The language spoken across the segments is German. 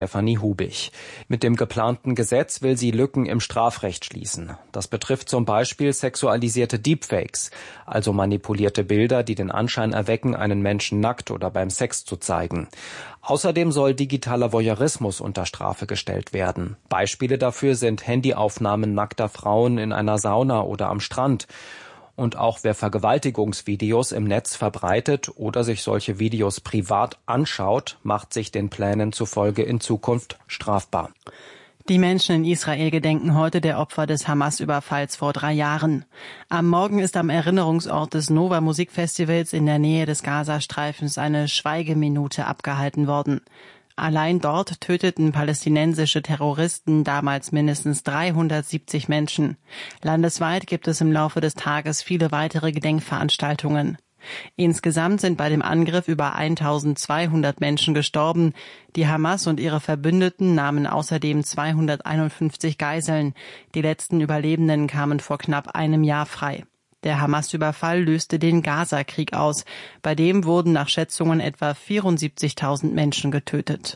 Stefanie Hubich. Mit dem geplanten Gesetz will sie Lücken im Strafrecht schließen. Das betrifft zum Beispiel sexualisierte Deepfakes, also manipulierte Bilder, die den Anschein erwecken, einen Menschen nackt oder beim Sex zu zeigen. Außerdem soll digitaler Voyeurismus unter Strafe gestellt werden. Beispiele dafür sind Handyaufnahmen nackter Frauen in einer Sauna oder am Strand. Und auch wer Vergewaltigungsvideos im Netz verbreitet oder sich solche Videos privat anschaut, macht sich den Plänen zufolge in Zukunft strafbar. Die Menschen in Israel gedenken heute der Opfer des Hamas-Überfalls vor 3 Jahren. Am Morgen ist am Erinnerungsort des Nova Musikfestivals in der Nähe des Gazastreifens eine Schweigeminute abgehalten worden. Allein dort töteten palästinensische Terroristen damals mindestens 370 Menschen. Landesweit gibt es im Laufe des Tages viele weitere Gedenkveranstaltungen. Insgesamt sind bei dem Angriff über 1200 Menschen gestorben. Die Hamas und ihre Verbündeten nahmen außerdem 251 Geiseln. Die letzten Überlebenden kamen vor knapp einem Jahr frei. Der Hamas-Überfall löste den Gaza-Krieg aus. Bei dem wurden nach Schätzungen etwa 74.000 Menschen getötet.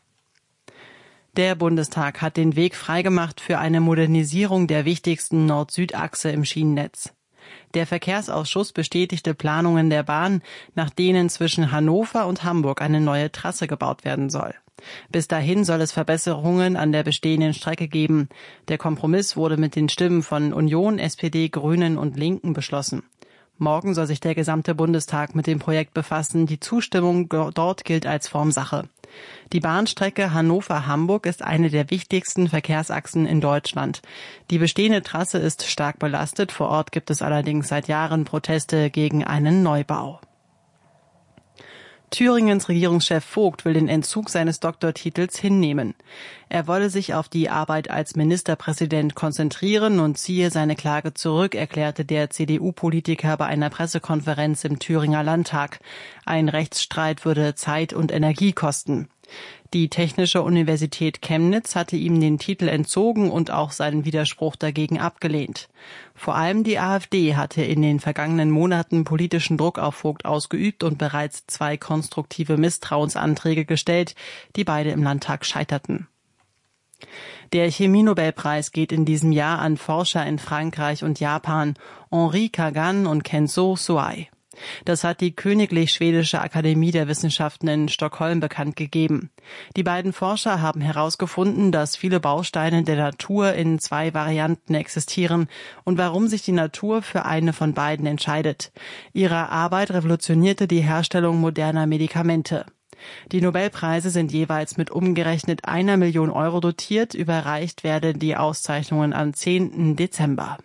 Der Bundestag hat den Weg freigemacht für eine Modernisierung der wichtigsten Nord-Süd-Achse im Schienennetz. Der Verkehrsausschuss bestätigte Planungen der Bahn, nach denen zwischen Hannover und Hamburg eine neue Trasse gebaut werden soll. Bis dahin soll es Verbesserungen an der bestehenden Strecke geben. Der Kompromiss wurde mit den Stimmen von Union, SPD, Grünen und Linken beschlossen. Morgen soll sich der gesamte Bundestag mit dem Projekt befassen. Die Zustimmung dort gilt als Formsache. Die Bahnstrecke Hannover-Hamburg ist eine der wichtigsten Verkehrsachsen in Deutschland. Die bestehende Trasse ist stark belastet. Vor Ort gibt es allerdings seit Jahren Proteste gegen einen Neubau. Thüringens Regierungschef Vogt will den Entzug seines Doktortitels hinnehmen. Er wolle sich auf die Arbeit als Ministerpräsident konzentrieren und ziehe seine Klage zurück, erklärte der CDU-Politiker bei einer Pressekonferenz im Thüringer Landtag. Ein Rechtsstreit würde Zeit und Energie kosten. Die Technische Universität Chemnitz hatte ihm den Titel entzogen und auch seinen Widerspruch dagegen abgelehnt. Vor allem die AfD hatte in den vergangenen Monaten politischen Druck auf Vogt ausgeübt und bereits 2 konstruktive Misstrauensanträge gestellt, die beide im Landtag scheiterten. Der Chemie-Nobelpreis geht in diesem Jahr an Forscher in Frankreich und Japan, Henri Kagan und Kenzo Suai. Das hat die Königlich Schwedische Akademie der Wissenschaften in Stockholm bekannt gegeben. Die beiden Forscher haben herausgefunden, dass viele Bausteine der Natur in 2 Varianten existieren und warum sich die Natur für eine von beiden entscheidet. Ihre Arbeit revolutionierte die Herstellung moderner Medikamente. Die Nobelpreise sind jeweils mit umgerechnet 1 Million Euro dotiert. Überreicht werden die Auszeichnungen am 10. Dezember.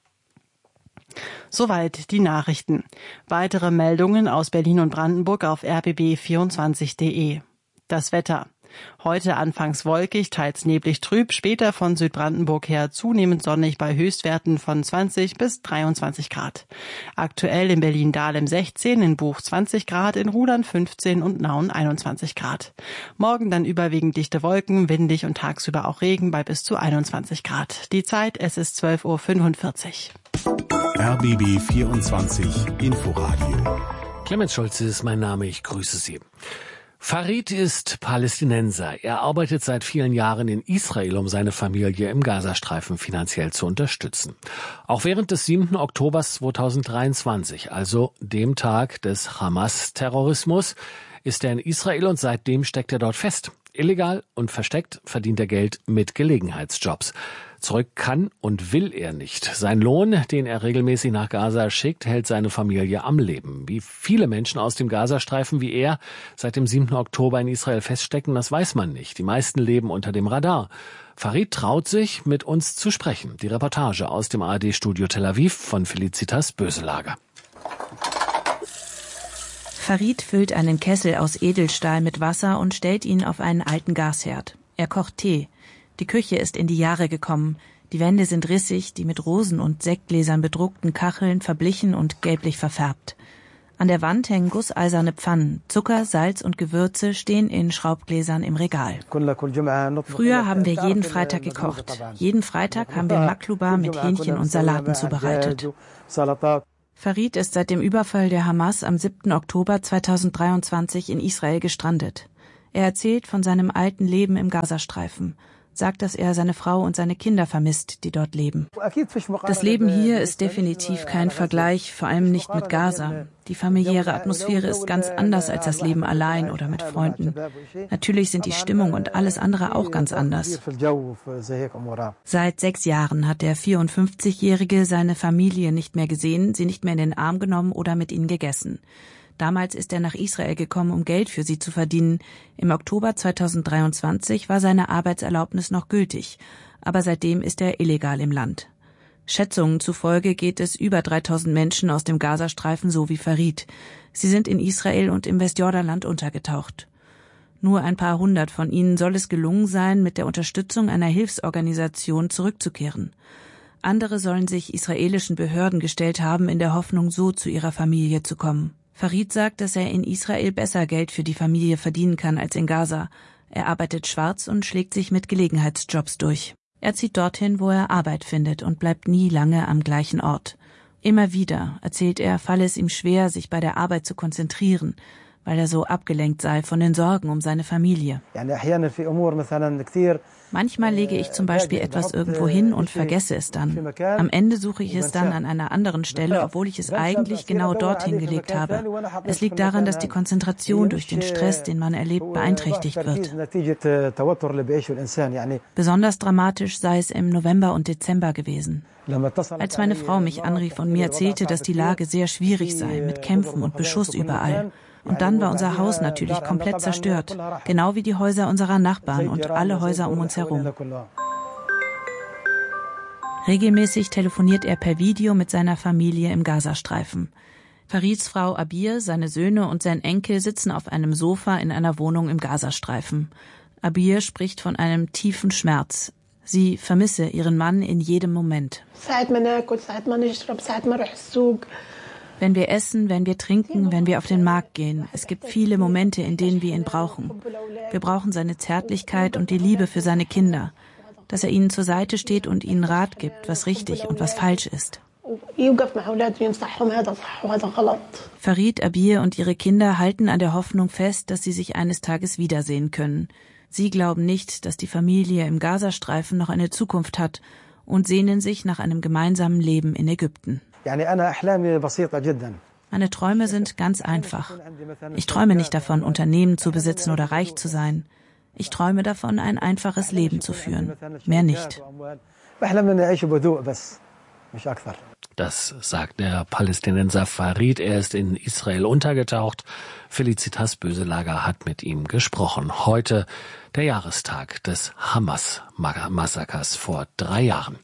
Soweit die Nachrichten. Weitere Meldungen aus Berlin und Brandenburg auf rbb24.de. Das Wetter. Heute anfangs wolkig, teils neblig trüb, später von Südbrandenburg her zunehmend sonnig bei Höchstwerten von 20 bis 23 Grad. Aktuell in Berlin-Dahlem 16, in Buch 20 Grad, in Rudern 15 und Nauen 21 Grad. Morgen dann überwiegend dichte Wolken, windig und tagsüber auch Regen bei bis zu 21 Grad. Die Zeit, es ist 12:45 Uhr. RBB 24 Inforadio. Clemens Schulze ist mein Name, ich grüße Sie. Farid ist Palästinenser. Er arbeitet seit vielen Jahren in Israel, um seine Familie im Gazastreifen finanziell zu unterstützen. Auch während des 7. Oktobers 2023, also dem Tag des Hamas-Terrorismus, ist er in Israel und seitdem steckt er dort fest. Illegal und versteckt verdient er Geld mit Gelegenheitsjobs. Zurück kann und will er nicht. Sein Lohn, den er regelmäßig nach Gaza schickt, hält seine Familie am Leben. Wie viele Menschen aus dem Gazastreifen wie er seit dem 7. Oktober in Israel feststecken, das weiß man nicht. Die meisten leben unter dem Radar. Farid traut sich, mit uns zu sprechen. Die Reportage aus dem ARD-Studio Tel Aviv von Felicitas Böselager. Farid füllt einen Kessel aus Edelstahl mit Wasser und stellt ihn auf einen alten Gasherd. Er kocht Tee. Die Küche ist in die Jahre gekommen. Die Wände sind rissig, die mit Rosen und Sektgläsern bedruckten Kacheln verblichen und gelblich verfärbt. An der Wand hängen gusseiserne Pfannen. Zucker, Salz und Gewürze stehen in Schraubgläsern im Regal. Früher haben wir jeden Freitag gekocht. Jeden Freitag haben wir Makluba mit Hähnchen und Salaten zubereitet. Farid ist seit dem Überfall der Hamas am 7. Oktober 2023 in Israel gestrandet. Er erzählt von seinem alten Leben im Gazastreifen, sagt, dass er seine Frau und seine Kinder vermisst, die dort leben. Das Leben hier ist definitiv kein Vergleich, vor allem nicht mit Gaza. Die familiäre Atmosphäre ist ganz anders als das Leben allein oder mit Freunden. Natürlich sind die Stimmung und alles andere auch ganz anders. Seit 6 Jahren hat der 54-Jährige seine Familie nicht mehr gesehen, sie nicht mehr in den Arm genommen oder mit ihnen gegessen. Damals ist er nach Israel gekommen, um Geld für sie zu verdienen. Im Oktober 2023 war seine Arbeitserlaubnis noch gültig, aber seitdem ist er illegal im Land. Schätzungen zufolge geht es über 3000 Menschen aus dem Gazastreifen so wie Farid. Sie sind in Israel und im Westjordanland untergetaucht. Nur ein paar hundert von ihnen soll es gelungen sein, mit der Unterstützung einer Hilfsorganisation zurückzukehren. Andere sollen sich israelischen Behörden gestellt haben, in der Hoffnung, so zu ihrer Familie zu kommen. Farid sagt, dass er in Israel besser Geld für die Familie verdienen kann als in Gaza. Er arbeitet schwarz und schlägt sich mit Gelegenheitsjobs durch. Er zieht dorthin, wo er Arbeit findet und bleibt nie lange am gleichen Ort. Immer wieder, erzählt er, falle es ihm schwer, sich bei der Arbeit zu konzentrieren, weil er so abgelenkt sei von den Sorgen um seine Familie. Manchmal lege ich zum Beispiel etwas irgendwo hin und vergesse es dann. Am Ende suche ich es dann an einer anderen Stelle, obwohl ich es eigentlich genau dorthin gelegt habe. Es liegt daran, dass die Konzentration durch den Stress, den man erlebt, beeinträchtigt wird. Besonders dramatisch sei es im November und Dezember gewesen. Als meine Frau mich anrief und mir erzählte, dass die Lage sehr schwierig sei, mit Kämpfen und Beschuss überall. Und dann war unser Haus natürlich komplett zerstört, genau wie die Häuser unserer Nachbarn und alle Häuser um uns herum. Regelmäßig telefoniert er per Video mit seiner Familie im Gazastreifen. Farids Frau Abir, seine Söhne und sein Enkel sitzen auf einem Sofa in einer Wohnung im Gazastreifen. Abir spricht von einem tiefen Schmerz. Sie vermisse ihren Mann in jedem Moment. Wenn wir essen, wenn wir trinken, wenn wir auf den Markt gehen. Es gibt viele Momente, in denen wir ihn brauchen. Wir brauchen seine Zärtlichkeit und die Liebe für seine Kinder. Dass er ihnen zur Seite steht und ihnen Rat gibt, was richtig und was falsch ist. Farid, Abir und ihre Kinder halten an der Hoffnung fest, dass sie sich eines Tages wiedersehen können. Sie glauben nicht, dass die Familie im Gazastreifen noch eine Zukunft hat und sehnen sich nach einem gemeinsamen Leben in Ägypten. Meine Träume sind ganz einfach. Ich träume nicht davon, Unternehmen zu besitzen oder reich zu sein. Ich träume davon, ein einfaches Leben zu führen. Mehr nicht. Das sagt der Palästinenser Farid. Er ist in Israel untergetaucht. Felicitas Böselager hat mit ihm gesprochen. Heute der Jahrestag des Hamas-Massakers vor 3 Jahren.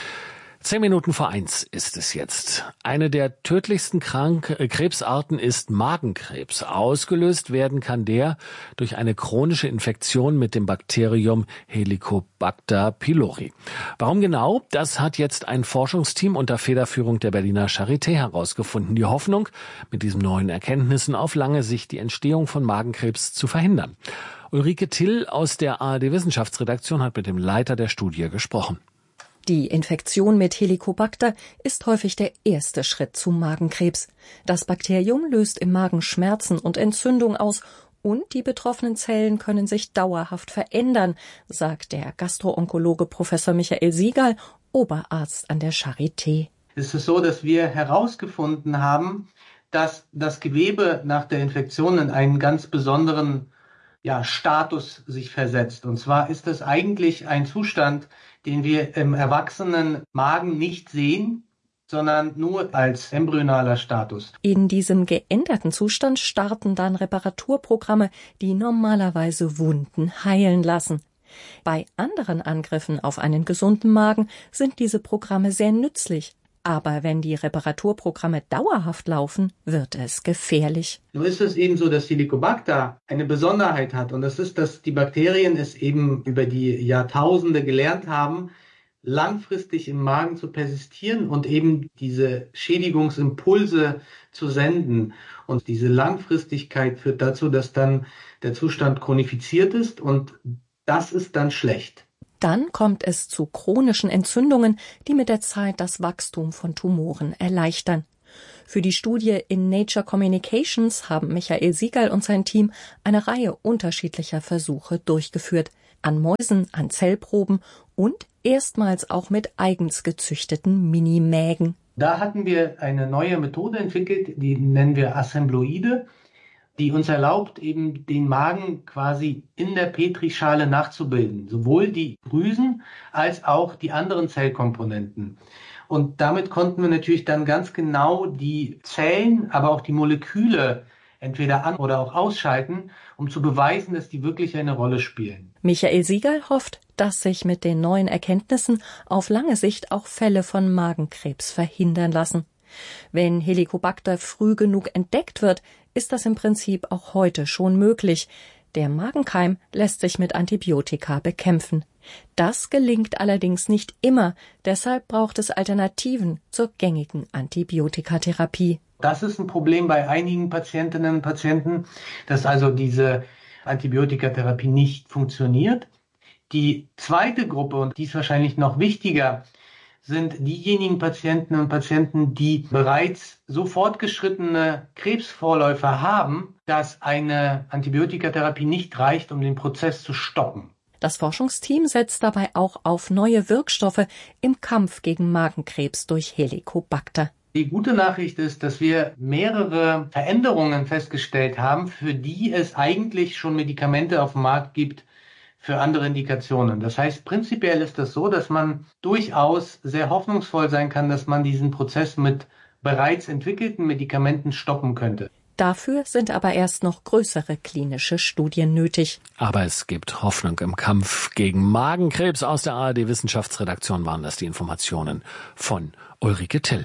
1:10 ist es jetzt. Eine der tödlichsten Krebsarten ist Magenkrebs. Ausgelöst werden kann der durch eine chronische Infektion mit dem Bakterium Helicobacter pylori. Warum genau? Das hat jetzt ein Forschungsteam unter Federführung der Berliner Charité herausgefunden. Die Hoffnung, mit diesen neuen Erkenntnissen auf lange Sicht die Entstehung von Magenkrebs zu verhindern. Ulrike Till aus der ARD-Wissenschaftsredaktion hat mit dem Leiter der Studie gesprochen. Die Infektion mit Helicobacter ist häufig der erste Schritt zum Magenkrebs. Das Bakterium löst im Magen Schmerzen und Entzündung aus und die betroffenen Zellen können sich dauerhaft verändern, sagt der Gastroonkologe Professor Michael Siegal, Oberarzt an der Charité. Es ist so, dass wir herausgefunden haben, dass das Gewebe nach der Infektion in einen ganz besonderen Status sich versetzt. Und zwar ist es eigentlich ein Zustand, den wir im erwachsenen Magen nicht sehen, sondern nur als embryonaler Status. In diesem geänderten Zustand starten dann Reparaturprogramme, die normalerweise Wunden heilen lassen. Bei anderen Angriffen auf einen gesunden Magen sind diese Programme sehr nützlich. Aber wenn die Reparaturprogramme dauerhaft laufen, wird es gefährlich. Nun ist es eben so, dass Helicobacter eine Besonderheit hat. Und das ist, dass die Bakterien es eben über die Jahrtausende gelernt haben, langfristig im Magen zu persistieren und eben diese Schädigungsimpulse zu senden. Und diese Langfristigkeit führt dazu, dass dann der Zustand chronifiziert ist und das ist dann schlecht. Dann kommt es zu chronischen Entzündungen, die mit der Zeit das Wachstum von Tumoren erleichtern. Für die Studie in Nature Communications haben Michael Siegerl und sein Team eine Reihe unterschiedlicher Versuche durchgeführt. An Mäusen, an Zellproben und erstmals auch mit eigens gezüchteten Minimägen. Da hatten wir eine neue Methode entwickelt, die nennen wir Assembloide, die uns erlaubt, eben den Magen quasi in der Petrischale nachzubilden. Sowohl die Drüsen als auch die anderen Zellkomponenten. Und damit konnten wir natürlich dann ganz genau die Zellen, aber auch die Moleküle entweder an- oder auch ausschalten, um zu beweisen, dass die wirklich eine Rolle spielen. Michael Siegerl hofft, dass sich mit den neuen Erkenntnissen auf lange Sicht auch Fälle von Magenkrebs verhindern lassen. Wenn Helicobacter früh genug entdeckt wird, ist das im Prinzip auch heute schon möglich. Der Magenkeim lässt sich mit Antibiotika bekämpfen. Das gelingt allerdings nicht immer, deshalb braucht es Alternativen zur gängigen Antibiotikatherapie. Das ist ein Problem bei einigen Patientinnen und Patienten, dass also diese Antibiotikatherapie nicht funktioniert. Die zweite Gruppe, und die ist wahrscheinlich noch wichtiger, sind diejenigen Patientinnen und Patienten, die bereits so fortgeschrittene Krebsvorläufe haben, dass eine Antibiotikatherapie nicht reicht, um den Prozess zu stoppen. Das Forschungsteam setzt dabei auch auf neue Wirkstoffe im Kampf gegen Magenkrebs durch Helicobacter. Die gute Nachricht ist, dass wir mehrere Veränderungen festgestellt haben, für die es eigentlich schon Medikamente auf dem Markt gibt für andere Indikationen. Das heißt, prinzipiell ist das so, dass man durchaus sehr hoffnungsvoll sein kann, dass man diesen Prozess mit bereits entwickelten Medikamenten stoppen könnte. Dafür sind aber erst noch größere klinische Studien nötig. Aber es gibt Hoffnung im Kampf gegen Magenkrebs. Aus der ARD-Wissenschaftsredaktion waren das die Informationen von Ulrike Till.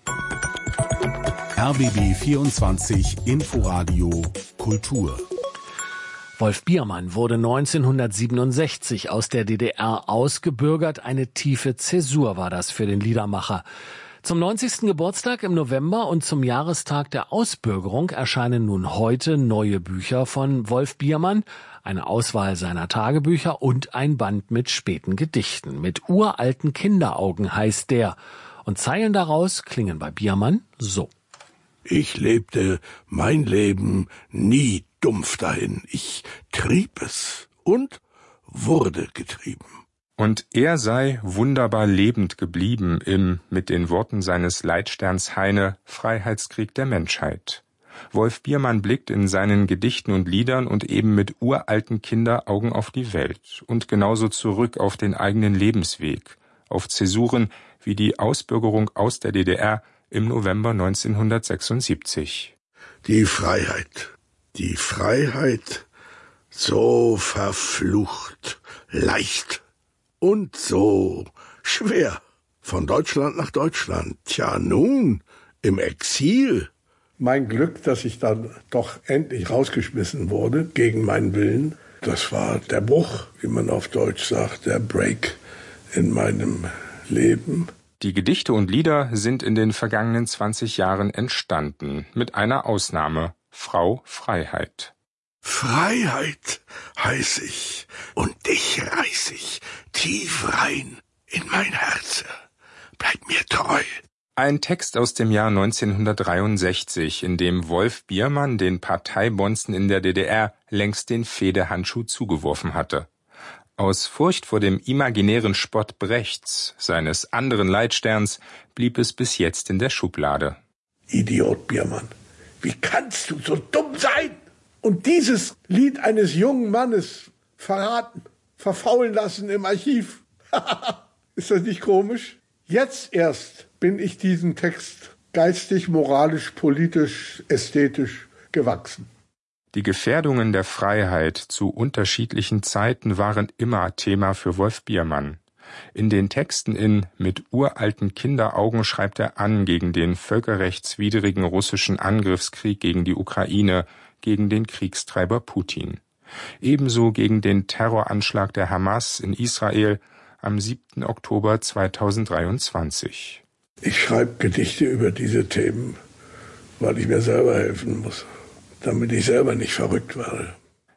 RBB 24 Inforadio Kultur. Wolf Biermann wurde 1967 aus der DDR ausgebürgert. Eine tiefe Zäsur war das für den Liedermacher. Zum 90. Geburtstag im November und zum Jahrestag der Ausbürgerung erscheinen nun heute neue Bücher von Wolf Biermann, eine Auswahl seiner Tagebücher und ein Band mit späten Gedichten. Mit uralten Kinderaugen heißt der. Und Zeilen daraus klingen bei Biermann so. Ich lebte mein Leben nie dumpf dahin. Ich trieb es und wurde getrieben. Und er sei wunderbar lebend geblieben im, mit den Worten seines Leitsterns Heine, Freiheitskrieg der Menschheit. Wolf Biermann blickt in seinen Gedichten und Liedern und eben mit uralten Kinderaugen auf die Welt und genauso zurück auf den eigenen Lebensweg, auf Zäsuren wie die Ausbürgerung aus der DDR im November 1976. Die Freiheit, so verflucht leicht und so schwer. Von Deutschland nach Deutschland, tja nun, im Exil. Mein Glück, dass ich dann doch endlich rausgeschmissen wurde, gegen meinen Willen. Das war der Bruch, wie man auf Deutsch sagt, der Break in meinem Leben. Die Gedichte und Lieder sind in den vergangenen 20 Jahren entstanden, mit einer Ausnahme: Frau Freiheit. Freiheit heiß ich und dich reiß ich tief rein in mein Herz. Bleib mir treu. Ein Text aus dem Jahr 1963, in dem Wolf Biermann den Parteibonzen in der DDR längst den Fehdehandschuh zugeworfen hatte. Aus Furcht vor dem imaginären Spott Brechts, seines anderen Leitsterns, blieb es bis jetzt in der Schublade. Idiot Biermann, wie kannst du so dumm sein und dieses Lied eines jungen Mannes verraten, verfaulen lassen im Archiv? Ist das nicht komisch? Jetzt erst bin ich diesem Text geistig, moralisch, politisch, ästhetisch gewachsen. Die Gefährdungen der Freiheit zu unterschiedlichen Zeiten waren immer Thema für Wolf Biermann. In den Texten in Mit uralten Kinderaugen schreibt er an gegen den völkerrechtswidrigen russischen Angriffskrieg gegen die Ukraine, gegen den Kriegstreiber Putin. Ebenso gegen den Terroranschlag der Hamas in Israel am 7. Oktober 2023. Ich schreibe Gedichte über diese Themen, weil ich mir selber helfen muss, damit ich selber nicht verrückt werde.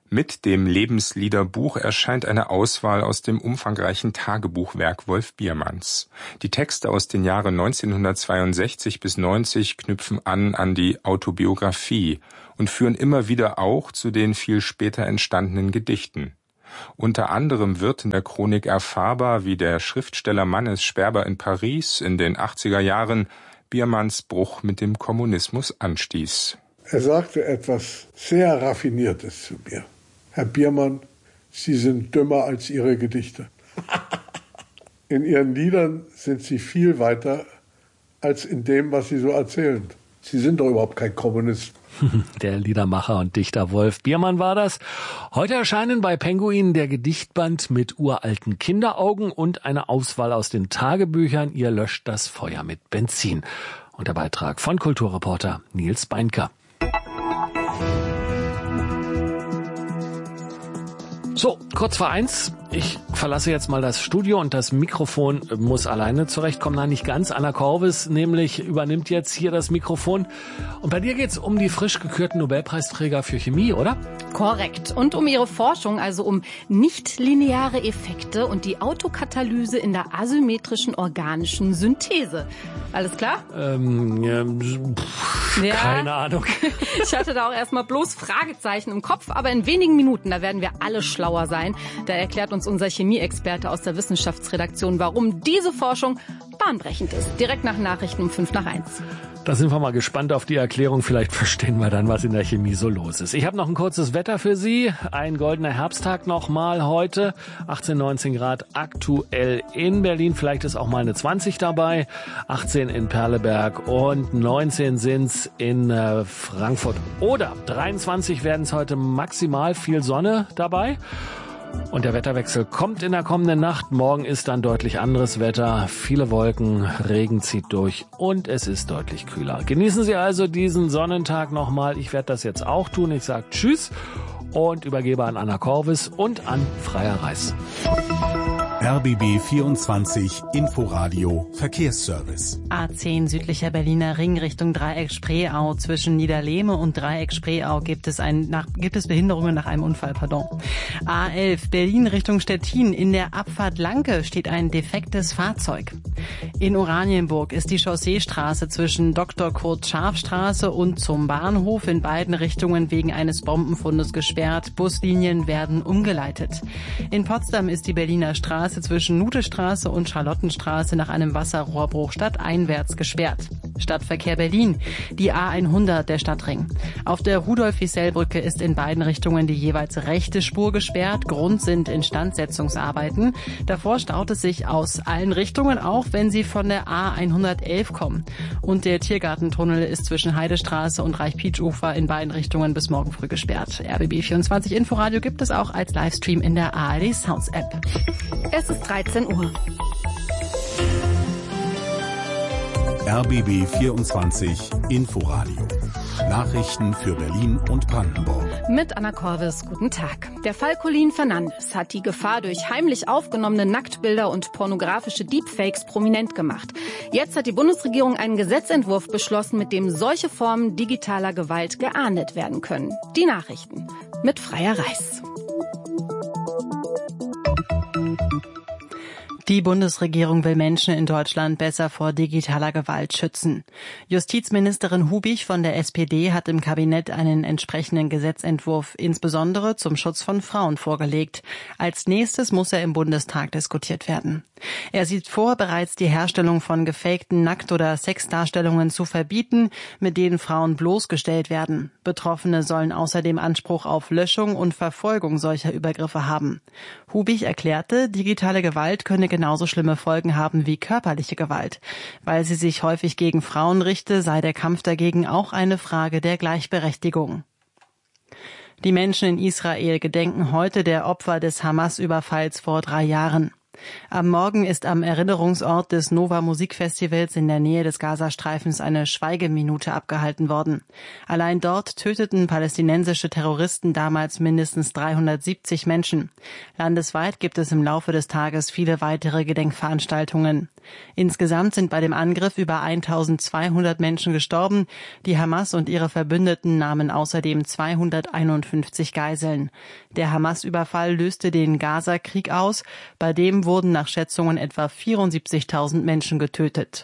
Mit dem Lebensliederbuch erscheint eine Auswahl aus dem umfangreichen Tagebuchwerk Wolf Biermanns. Die Texte aus den Jahren 1962 bis 90 knüpfen an die Autobiografie und führen immer wieder auch zu den viel später entstandenen Gedichten. Unter anderem wird in der Chronik erfahrbar, wie der Schriftsteller Mannes Sperber in Paris in den 80er Jahren Biermanns Bruch mit dem Kommunismus anstieß. Er sagte etwas sehr Raffiniertes zu mir. Herr Biermann, Sie sind dümmer als Ihre Gedichte. In Ihren Liedern sind Sie viel weiter als in dem, was Sie so erzählen. Sie sind doch überhaupt kein Kommunist. Der Liedermacher und Dichter Wolf Biermann war das. Heute erscheinen bei Penguin der Gedichtband mit uralten Kinderaugen und eine Auswahl aus den Tagebüchern Ihr löscht das Feuer mit Benzin. Und der Beitrag von Kulturreporter Nils Beinker. So, kurz vor 1. Ich verlasse jetzt mal das Studio und das Mikrofon muss alleine zurechtkommen. Nein, nicht ganz. Anna Korvis nämlich übernimmt jetzt hier das Mikrofon. Und bei dir geht's um die frisch gekürten Nobelpreisträger für Chemie, oder? Korrekt. Und um ihre Forschung, also um nichtlineare Effekte und die Autokatalyse in der asymmetrischen organischen Synthese. Alles klar? Keine Ahnung. Ich hatte da auch erstmal bloß Fragezeichen im Kopf, aber in wenigen Minuten, da werden wir alle schlauer sein. Da erklärt uns unser Chemieexperte aus der Wissenschaftsredaktion, warum diese Forschung bahnbrechend ist. Direkt nach Nachrichten um 5:01. Da sind wir mal gespannt auf die Erklärung. Vielleicht verstehen wir dann, was in der Chemie so los ist. Ich habe noch ein kurzes Wetter für Sie. Ein goldener Herbsttag nochmal heute. 18, 19 Grad aktuell in Berlin. Vielleicht ist auch mal eine 20 dabei. 18 in Perleberg und 19 sind's in Frankfurt. Oder 23 werden es heute maximal, viel Sonne dabei. Und der Wetterwechsel kommt in der kommenden Nacht. Morgen ist dann deutlich anderes Wetter. Viele Wolken, Regen zieht durch und es ist deutlich kühler. Genießen Sie also diesen Sonnentag nochmal. Ich werde das jetzt auch tun. Ich sage Tschüss und übergebe an Anna Korvis und an Freier Reis. RBB 24 Inforadio Verkehrsservice. A10 südlicher Berliner Ring Richtung Dreieck Spreeau. Zwischen Niederlehme und Dreieck Spreeau gibt es Behinderungen nach einem Unfall. A11 Berlin Richtung Stettin. In der Abfahrt Lanke steht ein defektes Fahrzeug. In Oranienburg ist die Chausseestraße zwischen Dr. Kurt-Scharf-Straße und zum Bahnhof in beiden Richtungen wegen eines Bombenfundes gesperrt. Buslinien werden umgeleitet. In Potsdam ist die Berliner Straße zwischen Nutestraße und Charlottenstraße nach einem Wasserrohrbruch stadteinwärts gesperrt. Stadtverkehr Berlin, die A100 der Stadtring. Auf der Rudolf-Wiesel-Brücke ist in beiden Richtungen die jeweils rechte Spur gesperrt. Grund sind Instandsetzungsarbeiten. Davor staut es sich aus allen Richtungen, auch wenn Sie von der A111 kommen. Und der Tiergartentunnel ist zwischen Heidestraße und Reich-Pietsch-Ufer in beiden Richtungen bis morgen früh gesperrt. RBB 24 Inforadio gibt es auch als Livestream in der ARD Sounds App. Es ist 13 Uhr. RBB 24 Inforadio. Nachrichten für Berlin und Brandenburg. Mit Anna Korvis, guten Tag. Der Fall Colleen Fernandes hat die Gefahr durch heimlich aufgenommene Nacktbilder und pornografische Deepfakes prominent gemacht. Jetzt hat die Bundesregierung einen Gesetzentwurf beschlossen, mit dem solche Formen digitaler Gewalt geahndet werden können. Die Nachrichten mit Freier Reis. Die Bundesregierung will Menschen in Deutschland besser vor digitaler Gewalt schützen. Justizministerin Hubich von der SPD hat im Kabinett einen entsprechenden Gesetzentwurf insbesondere zum Schutz von Frauen vorgelegt. Als nächstes muss er im Bundestag diskutiert werden. Er sieht vor, bereits die Herstellung von gefakten Nackt- oder Sexdarstellungen zu verbieten, mit denen Frauen bloßgestellt werden. Betroffene sollen außerdem Anspruch auf Löschung und Verfolgung solcher Übergriffe haben. Hubich erklärte, digitale Gewalt könne genauso schlimme Folgen haben wie körperliche Gewalt. Weil sie sich häufig gegen Frauen richte, sei der Kampf dagegen auch eine Frage der Gleichberechtigung. Die Menschen in Israel gedenken heute der Opfer des Hamas-Überfalls vor 3 Jahren. Am Morgen ist am Erinnerungsort des Nova Musikfestivals in der Nähe des Gazastreifens eine Schweigeminute abgehalten worden. Allein dort töteten palästinensische Terroristen damals mindestens 370 Menschen. Landesweit gibt es im Laufe des Tages viele weitere Gedenkveranstaltungen. Insgesamt sind bei dem Angriff über 1200 Menschen gestorben. Die Hamas und ihre Verbündeten nahmen außerdem 251 Geiseln. Der Hamas-Überfall löste den Gaza-Krieg aus, bei dem wurden nach Schätzungen etwa 74.000 Menschen getötet.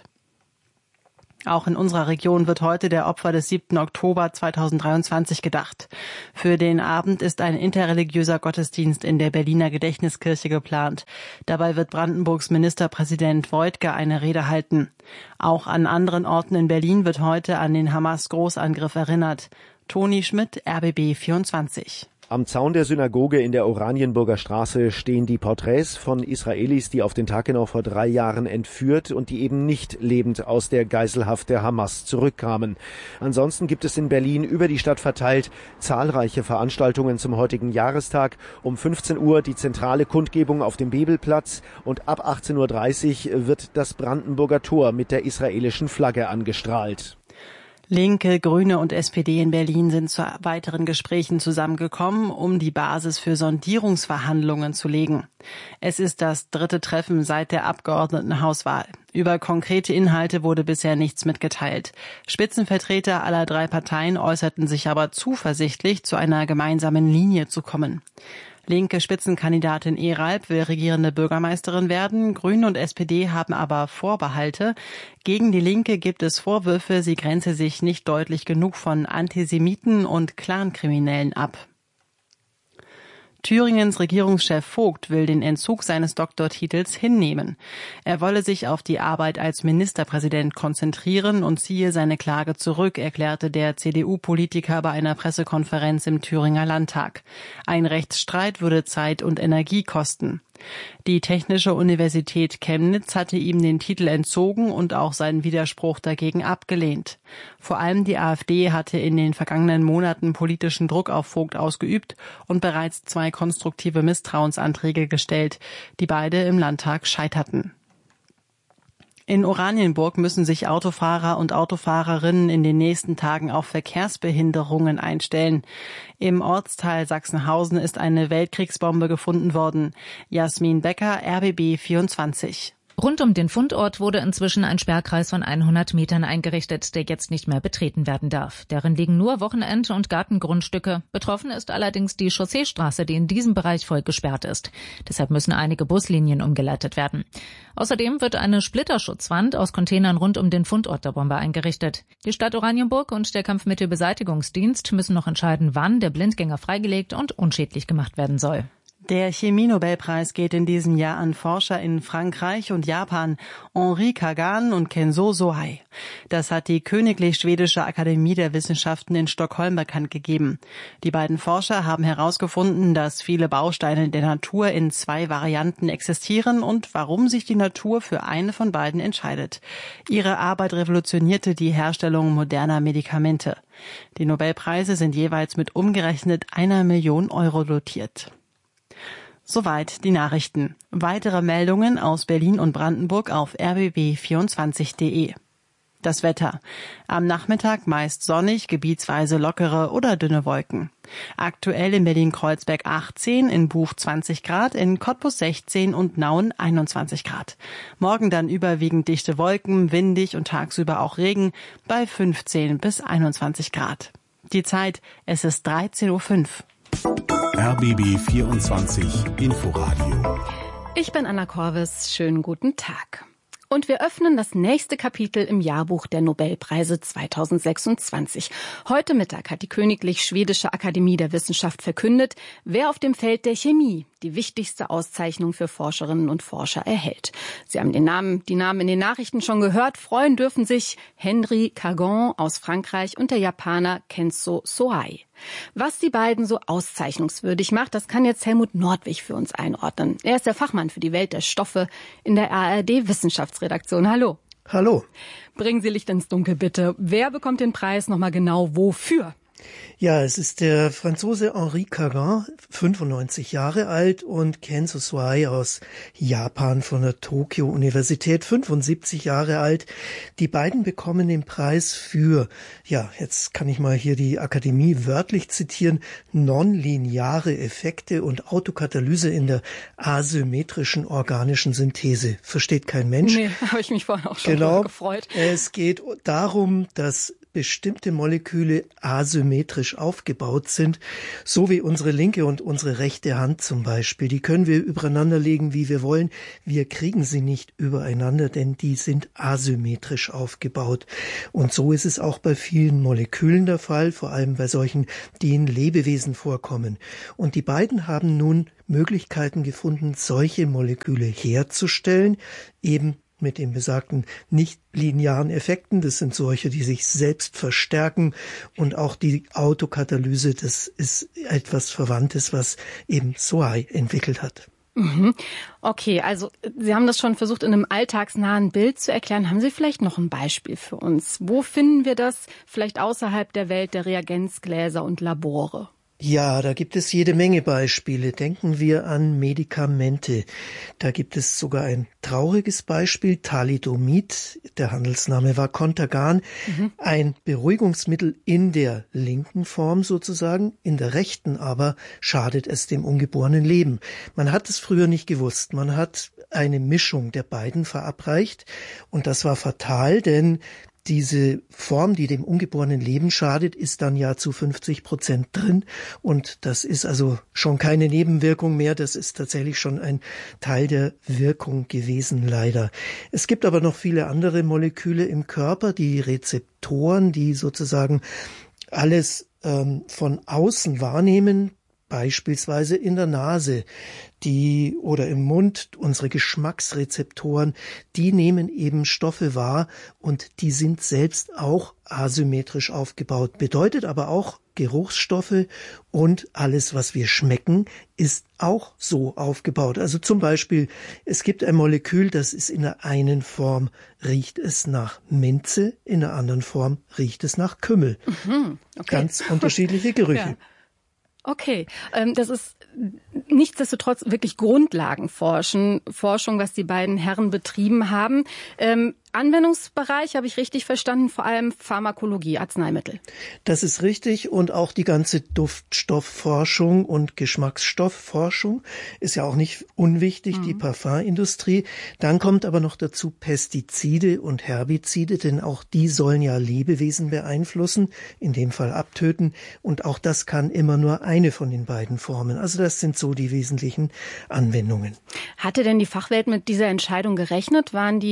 Auch in unserer Region wird heute der Opfer des 7. Oktober 2023 gedacht. Für den Abend ist ein interreligiöser Gottesdienst in der Berliner Gedächtniskirche geplant. Dabei wird Brandenburgs Ministerpräsident Woidke eine Rede halten. Auch an anderen Orten in Berlin wird heute an den Hamas-Großangriff erinnert. Toni Schmidt, RBB 24. Am Zaun der Synagoge in der Oranienburger Straße stehen die Porträts von Israelis, die auf den Tag genau vor 3 Jahren entführt und die eben nicht lebend aus der Geiselhaft der Hamas zurückkamen. Ansonsten gibt es in Berlin über die Stadt verteilt zahlreiche Veranstaltungen zum heutigen Jahrestag. Um 15 Uhr die zentrale Kundgebung auf dem Bebelplatz und ab 18.30 Uhr wird das Brandenburger Tor mit der israelischen Flagge angestrahlt. Linke, Grüne und SPD in Berlin sind zu weiteren Gesprächen zusammengekommen, um die Basis für Sondierungsverhandlungen zu legen. Es ist das 3. Treffen seit der Abgeordnetenhauswahl. Über konkrete Inhalte wurde bisher nichts mitgeteilt. Spitzenvertreter aller 3 Parteien äußerten sich aber zuversichtlich, zu einer gemeinsamen Linie zu kommen. Linke Spitzenkandidatin Eralb will regierende Bürgermeisterin werden. Grüne und SPD haben aber Vorbehalte. Gegen die Linke gibt es Vorwürfe, sie grenze sich nicht deutlich genug von Antisemiten und Clankriminellen ab. Thüringens Regierungschef Vogt will den Entzug seines Doktortitels hinnehmen. Er wolle sich auf die Arbeit als Ministerpräsident konzentrieren und ziehe seine Klage zurück, erklärte der CDU-Politiker bei einer Pressekonferenz im Thüringer Landtag. Ein Rechtsstreit würde Zeit und Energie kosten. Die Technische Universität Chemnitz hatte ihm den Titel entzogen und auch seinen Widerspruch dagegen abgelehnt. Vor allem die AfD hatte in den vergangenen Monaten politischen Druck auf Vogt ausgeübt und bereits 2 konstruktive Misstrauensanträge gestellt, die beide im Landtag scheiterten. In Oranienburg müssen sich Autofahrer und Autofahrerinnen in den nächsten Tagen auf Verkehrsbehinderungen einstellen. Im Ortsteil Sachsenhausen ist eine Weltkriegsbombe gefunden worden. Jasmin Becker, RBB 24. Rund um den Fundort wurde inzwischen ein Sperrkreis von 100 Metern eingerichtet, der jetzt nicht mehr betreten werden darf. Darin liegen nur Wochenend- und Gartengrundstücke. Betroffen ist allerdings die Chausseestraße, die in diesem Bereich voll gesperrt ist. Deshalb müssen einige Buslinien umgeleitet werden. Außerdem wird eine Splitterschutzwand aus Containern rund um den Fundort der Bombe eingerichtet. Die Stadt Oranienburg und der Kampfmittelbeseitigungsdienst müssen noch entscheiden, wann der Blindgänger freigelegt und unschädlich gemacht werden soll. Der Chemie-Nobelpreis geht in diesem Jahr an Forscher in Frankreich und Japan, Henri Kagan und Kenzo Sohei. Das hat die Königlich Schwedische Akademie der Wissenschaften in Stockholm bekannt gegeben. Die beiden Forscher haben herausgefunden, dass viele Bausteine der Natur in 2 Varianten existieren und warum sich die Natur für eine von beiden entscheidet. Ihre Arbeit revolutionierte die Herstellung moderner Medikamente. Die Nobelpreise sind jeweils mit umgerechnet 1 Million Euro dotiert. Soweit die Nachrichten. Weitere Meldungen aus Berlin und Brandenburg auf rbb24.de. Das Wetter. Am Nachmittag meist sonnig, gebietsweise lockere oder dünne Wolken. Aktuell in Berlin-Kreuzberg 18, in Buch 20 Grad, in Cottbus 16 und Nauen 21 Grad. Morgen dann überwiegend dichte Wolken, windig und tagsüber auch Regen bei 15 bis 21 Grad. Die Zeit, es ist 13.05 Uhr. RBB 24 Inforadio. Ich bin Anna Korvis. Schönen guten Tag. Und wir öffnen das nächste Kapitel im Jahrbuch der Nobelpreise 2026. Heute Mittag hat die Königlich Schwedische Akademie der Wissenschaft verkündet, wer auf dem Feld der Chemie die wichtigste Auszeichnung für Forscherinnen und Forscher erhält. Sie haben die Namen in den Nachrichten schon gehört. Freuen dürfen sich Henri Kagan aus Frankreich und der Japaner Kenzo Sohei. Was die beiden so auszeichnungswürdig macht, das kann jetzt Helmut Nordwig für uns einordnen. Er ist der Fachmann für die Welt der Stoffe in der ARD-Wissenschaftsredaktion. Hallo. Hallo. Bringen Sie Licht ins Dunkel, bitte. Wer bekommt den Preis nochmal genau wofür? Ja, es ist der Franzose Henri Caron, 95 Jahre alt, und Ken Sosai aus Japan von der Tokio-Universität, 75 Jahre alt. Die beiden bekommen den Preis für, ja, jetzt kann ich mal hier die Akademie wörtlich zitieren, nonlineare Effekte und Autokatalyse in der asymmetrischen organischen Synthese. Versteht kein Mensch. Nee, habe ich mich vorhin auch schon gefreut. Es geht darum, dass bestimmte Moleküle asymmetrisch aufgebaut sind, so wie unsere linke und unsere rechte Hand zum Beispiel. Die können wir übereinander legen, wie wir wollen. Wir kriegen sie nicht übereinander, denn die sind asymmetrisch aufgebaut. Und so ist es auch bei vielen Molekülen der Fall, vor allem bei solchen, die in Lebewesen vorkommen. Und die beiden haben nun Möglichkeiten gefunden, solche Moleküle herzustellen, eben mit den besagten nicht-linearen Effekten. Das sind solche, die sich selbst verstärken, und auch die Autokatalyse, das ist etwas Verwandtes, was eben Sosai entwickelt hat. Okay, also Sie haben das schon versucht, in einem alltagsnahen Bild zu erklären. Haben Sie vielleicht noch ein Beispiel für uns? Wo finden wir das vielleicht außerhalb der Welt der Reagenzgläser und Labore? Ja, da gibt es jede Menge Beispiele. Denken wir an Medikamente. Da gibt es sogar ein trauriges Beispiel, Thalidomid. Der Handelsname war Contergan. Ein Beruhigungsmittel in der linken Form sozusagen, in der rechten aber schadet es dem ungeborenen Leben. Man hat es früher nicht gewusst. Man hat eine Mischung der beiden verabreicht, und das war fatal, denn diese Form, die dem ungeborenen Leben schadet, ist dann ja zu 50% drin, und das ist also schon keine Nebenwirkung mehr, das ist tatsächlich schon ein Teil der Wirkung gewesen, leider. Es gibt aber noch viele andere Moleküle im Körper, die Rezeptoren, die sozusagen alles von außen wahrnehmen, beispielsweise in der Nase, die oder im Mund, unsere Geschmacksrezeptoren, die nehmen eben Stoffe wahr, und die sind selbst auch asymmetrisch aufgebaut. Bedeutet aber auch, Geruchsstoffe und alles, was wir schmecken, ist auch so aufgebaut. Also zum Beispiel, es gibt ein Molekül, das ist in der einen Form riecht es nach Minze, in der anderen Form riecht es nach Kümmel. Okay. Ganz unterschiedliche Gerüche. Ja. Okay, das ist nichtsdestotrotz wirklich Grundlagenforschung, was die beiden Herren betrieben haben. Anwendungsbereich, habe ich richtig verstanden, vor allem Pharmakologie, Arzneimittel. Das ist richtig, und auch die ganze Duftstoffforschung und Geschmacksstoffforschung ist ja auch nicht unwichtig, die Parfumindustrie. Dann kommt aber noch dazu Pestizide und Herbizide, denn auch die sollen ja Lebewesen beeinflussen, in dem Fall abtöten, und auch das kann immer nur eine von den beiden Formen. Also das sind so die wesentlichen Anwendungen. Hatte denn die Fachwelt mit dieser Entscheidung gerechnet?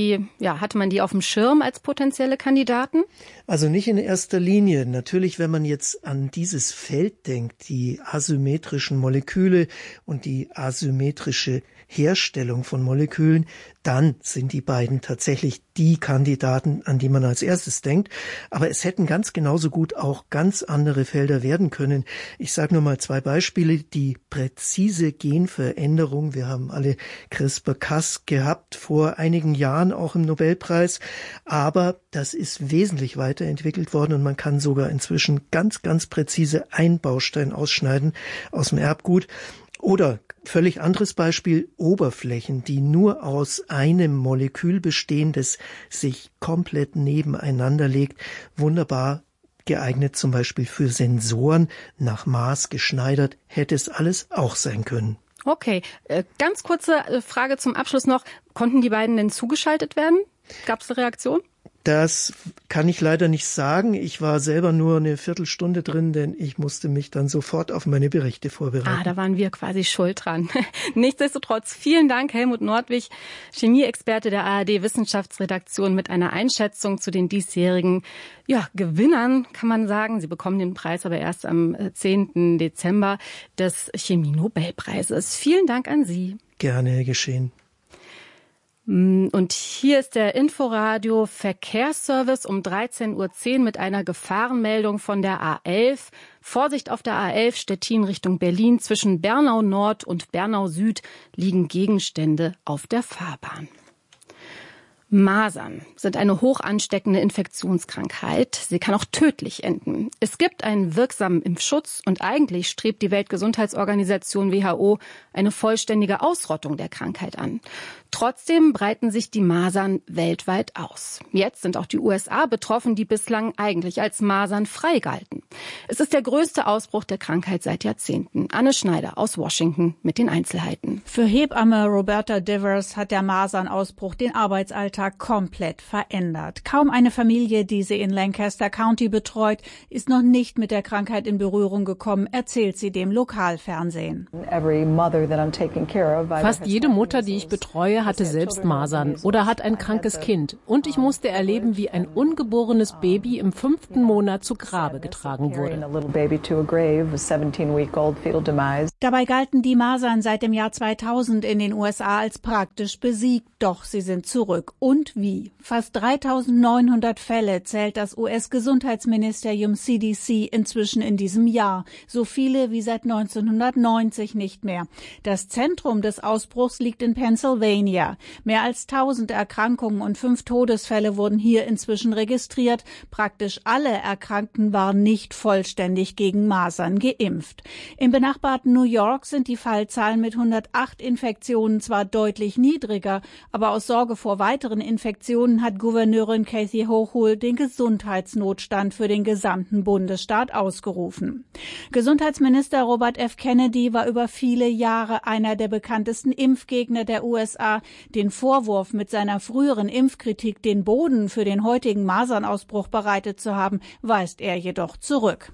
Hatte man die auf dem Schirm als potenzielle Kandidaten? Also nicht in erster Linie. Natürlich, wenn man jetzt an dieses Feld denkt, die asymmetrischen Moleküle und die asymmetrische Herstellung von Molekülen, dann sind die beiden tatsächlich die Kandidaten, an die man als erstes denkt. Aber es hätten ganz genauso gut auch ganz andere Felder werden können. Ich sage nur mal zwei Beispiele. Die präzise Genveränderung. Wir haben alle CRISPR-Cas gehabt vor einigen Jahren, auch im Nobelpreis. Aber das ist wesentlich weiterentwickelt worden, und man kann sogar inzwischen ganz, ganz präzise einen Baustein ausschneiden aus dem Erbgut. Oder völlig anderes Beispiel, Oberflächen, die nur aus einem Molekül bestehen, das sich komplett nebeneinander legt. Wunderbar geeignet zum Beispiel für Sensoren, nach Maß geschneidert, hätte es alles auch sein können. Okay, ganz kurze Frage zum Abschluss noch. Konnten die beiden denn zugeschaltet werden? Gab es eine Reaktion? Das kann ich leider nicht sagen. Ich war selber nur eine Viertelstunde drin, denn ich musste mich dann sofort auf meine Berichte vorbereiten. Da waren wir quasi schuld dran. Nichtsdestotrotz, vielen Dank, Helmut Nordwig, Chemieexperte der ARD-Wissenschaftsredaktion, mit einer Einschätzung zu den diesjährigen Gewinnern, kann man sagen. Sie bekommen den Preis aber erst am 10. Dezember des Chemie-Nobelpreises. Vielen Dank an Sie. Gerne geschehen. Und hier ist der Inforadio Verkehrsservice um 13:10 Uhr mit einer Gefahrenmeldung von der A11. Vorsicht auf der A11 Stettin Richtung Berlin. Zwischen Bernau Nord und Bernau Süd liegen Gegenstände auf der Fahrbahn. Masern sind eine hoch ansteckende Infektionskrankheit. Sie kann auch tödlich enden. Es gibt einen wirksamen Impfschutz und eigentlich strebt die Weltgesundheitsorganisation WHO eine vollständige Ausrottung der Krankheit an. Trotzdem breiten sich die Masern weltweit aus. Jetzt sind auch die USA betroffen, die bislang eigentlich als masernfrei galten. Es ist der größte Ausbruch der Krankheit seit Jahrzehnten. Anne Schneider aus Washington mit den Einzelheiten. Für Hebamme Roberta Divers hat der Masernausbruch den Arbeitsalltag komplett verändert. Kaum eine Familie, die sie in Lancaster County betreut, ist noch nicht mit der Krankheit in Berührung gekommen, erzählt sie dem Lokalfernsehen. Fast jede Mutter, die ich betreue, hatte selbst Masern oder hat ein krankes Kind. Und ich musste erleben, wie ein ungeborenes Baby im 5. Monat zu Grabe getragen wurde. Dabei galten die Masern seit dem Jahr 2000 in den USA als praktisch besiegt. Doch sie sind zurück. Und wie? Fast 3.900 Fälle zählt das US-Gesundheitsministerium CDC inzwischen in diesem Jahr. So viele wie seit 1990 nicht mehr. Das Zentrum des Ausbruchs liegt in Pennsylvania. Mehr als 1000 Erkrankungen und 5 Todesfälle wurden hier inzwischen registriert. Praktisch alle Erkrankten waren nicht vollständig gegen Masern geimpft. Im benachbarten New York sind die Fallzahlen mit 108 Infektionen zwar deutlich niedriger, aber aus Sorge vor weiteren Infektionen hat Gouverneurin Kathy Hochul den Gesundheitsnotstand für den gesamten Bundesstaat ausgerufen. Gesundheitsminister Robert F. Kennedy war über viele Jahre einer der bekanntesten Impfgegner der USA. Den Vorwurf, mit seiner früheren Impfkritik den Boden für den heutigen Masernausbruch bereitet zu haben, weist er jedoch zurück.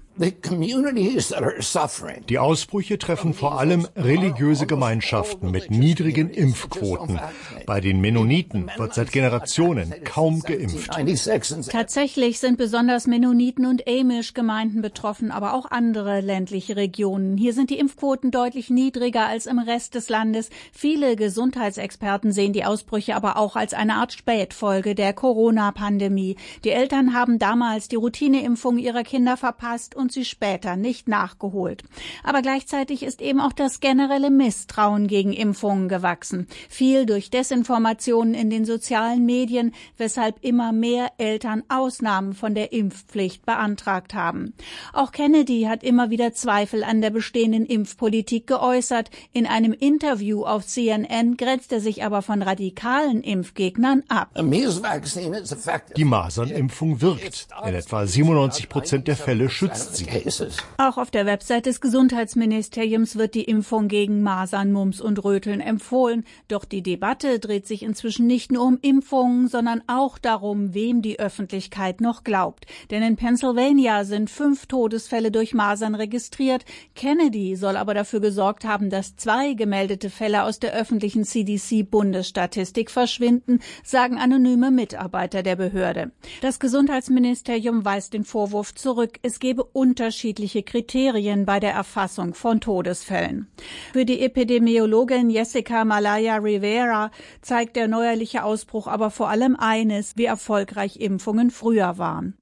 Die Ausbrüche treffen vor allem religiöse Gemeinschaften mit niedrigen Impfquoten. Bei den Mennoniten wird seit Generationen kaum geimpft. Tatsächlich sind besonders Mennoniten und Amish-Gemeinden betroffen, aber auch andere ländliche Regionen. Hier sind die Impfquoten deutlich niedriger als im Rest des Landes. Viele Gesundheitsexperten sehen die Ausbrüche aber auch als eine Art Spätfolge der Corona-Pandemie. Die Eltern haben damals die Routineimpfung ihrer Kinder verpasst und sie später nicht nachgeholt. Aber gleichzeitig ist eben auch das generelle Misstrauen gegen Impfungen gewachsen. Viel durch Desinformationen in den sozialen Medien, weshalb immer mehr Eltern Ausnahmen von der Impfpflicht beantragt haben. Auch Kennedy hat immer wieder Zweifel an der bestehenden Impfpolitik geäußert. In einem Interview auf CNN grenzt er sich aber von radikalen Impfgegnern ab. Die Masernimpfung wirkt. In etwa 97% der Fälle schützt sie. Auch auf der Website des Gesundheitsministeriums wird die Impfung gegen Masern, Mumps und Röteln empfohlen. Doch die Debatte dreht sich inzwischen nicht nur um Impfungen, sondern auch darum, wem die Öffentlichkeit noch glaubt. Denn in Pennsylvania sind 5 Todesfälle durch Masern registriert. Kennedy soll aber dafür gesorgt haben, dass 2 gemeldete Fälle aus der öffentlichen CDC-Bundesstatistik verschwinden, sagen anonyme Mitarbeiter der Behörde. Das Gesundheitsministerium weist den Vorwurf zurück, es gebe unterschiedliche Kriterien bei der Erfassung von Todesfällen. Für die Epidemiologin Jessica Malaya Rivera zeigt der neuerliche Ausbruch aber vor allem eines, wie erfolgreich Impfungen früher waren.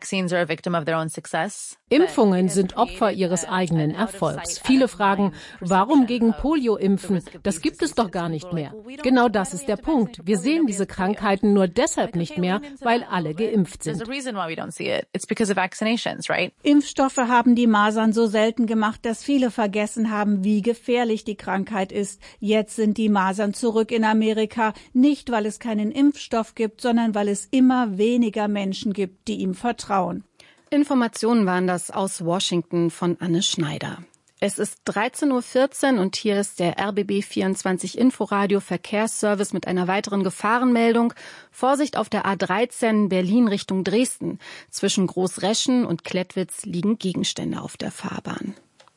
Impfungen sind Opfer ihres eigenen Erfolgs. Viele fragen, warum gegen Polio impfen? Das gibt es doch gar nicht mehr. Genau das ist der Punkt. Wir sehen diese Krankheiten nur deshalb nicht mehr, weil alle geimpft sind. Impfstoffe haben die Masern so selten gemacht, dass viele vergessen haben, wie gefährlich die Krankheit ist. Jetzt sind die Masern zurück in Amerika, nicht weil es keinen Impfstoff gibt, sondern weil es immer weniger Menschen gibt, die ihm vertrauen. Informationen waren das aus Washington von Anne Schneider. Es ist 13:14 Uhr und hier ist der RBB 24 Inforadio Verkehrsservice mit einer weiteren Gefahrenmeldung. Vorsicht auf der A13 Berlin Richtung Dresden. Zwischen Großreschen und Klettwitz liegen Gegenstände auf der Fahrbahn.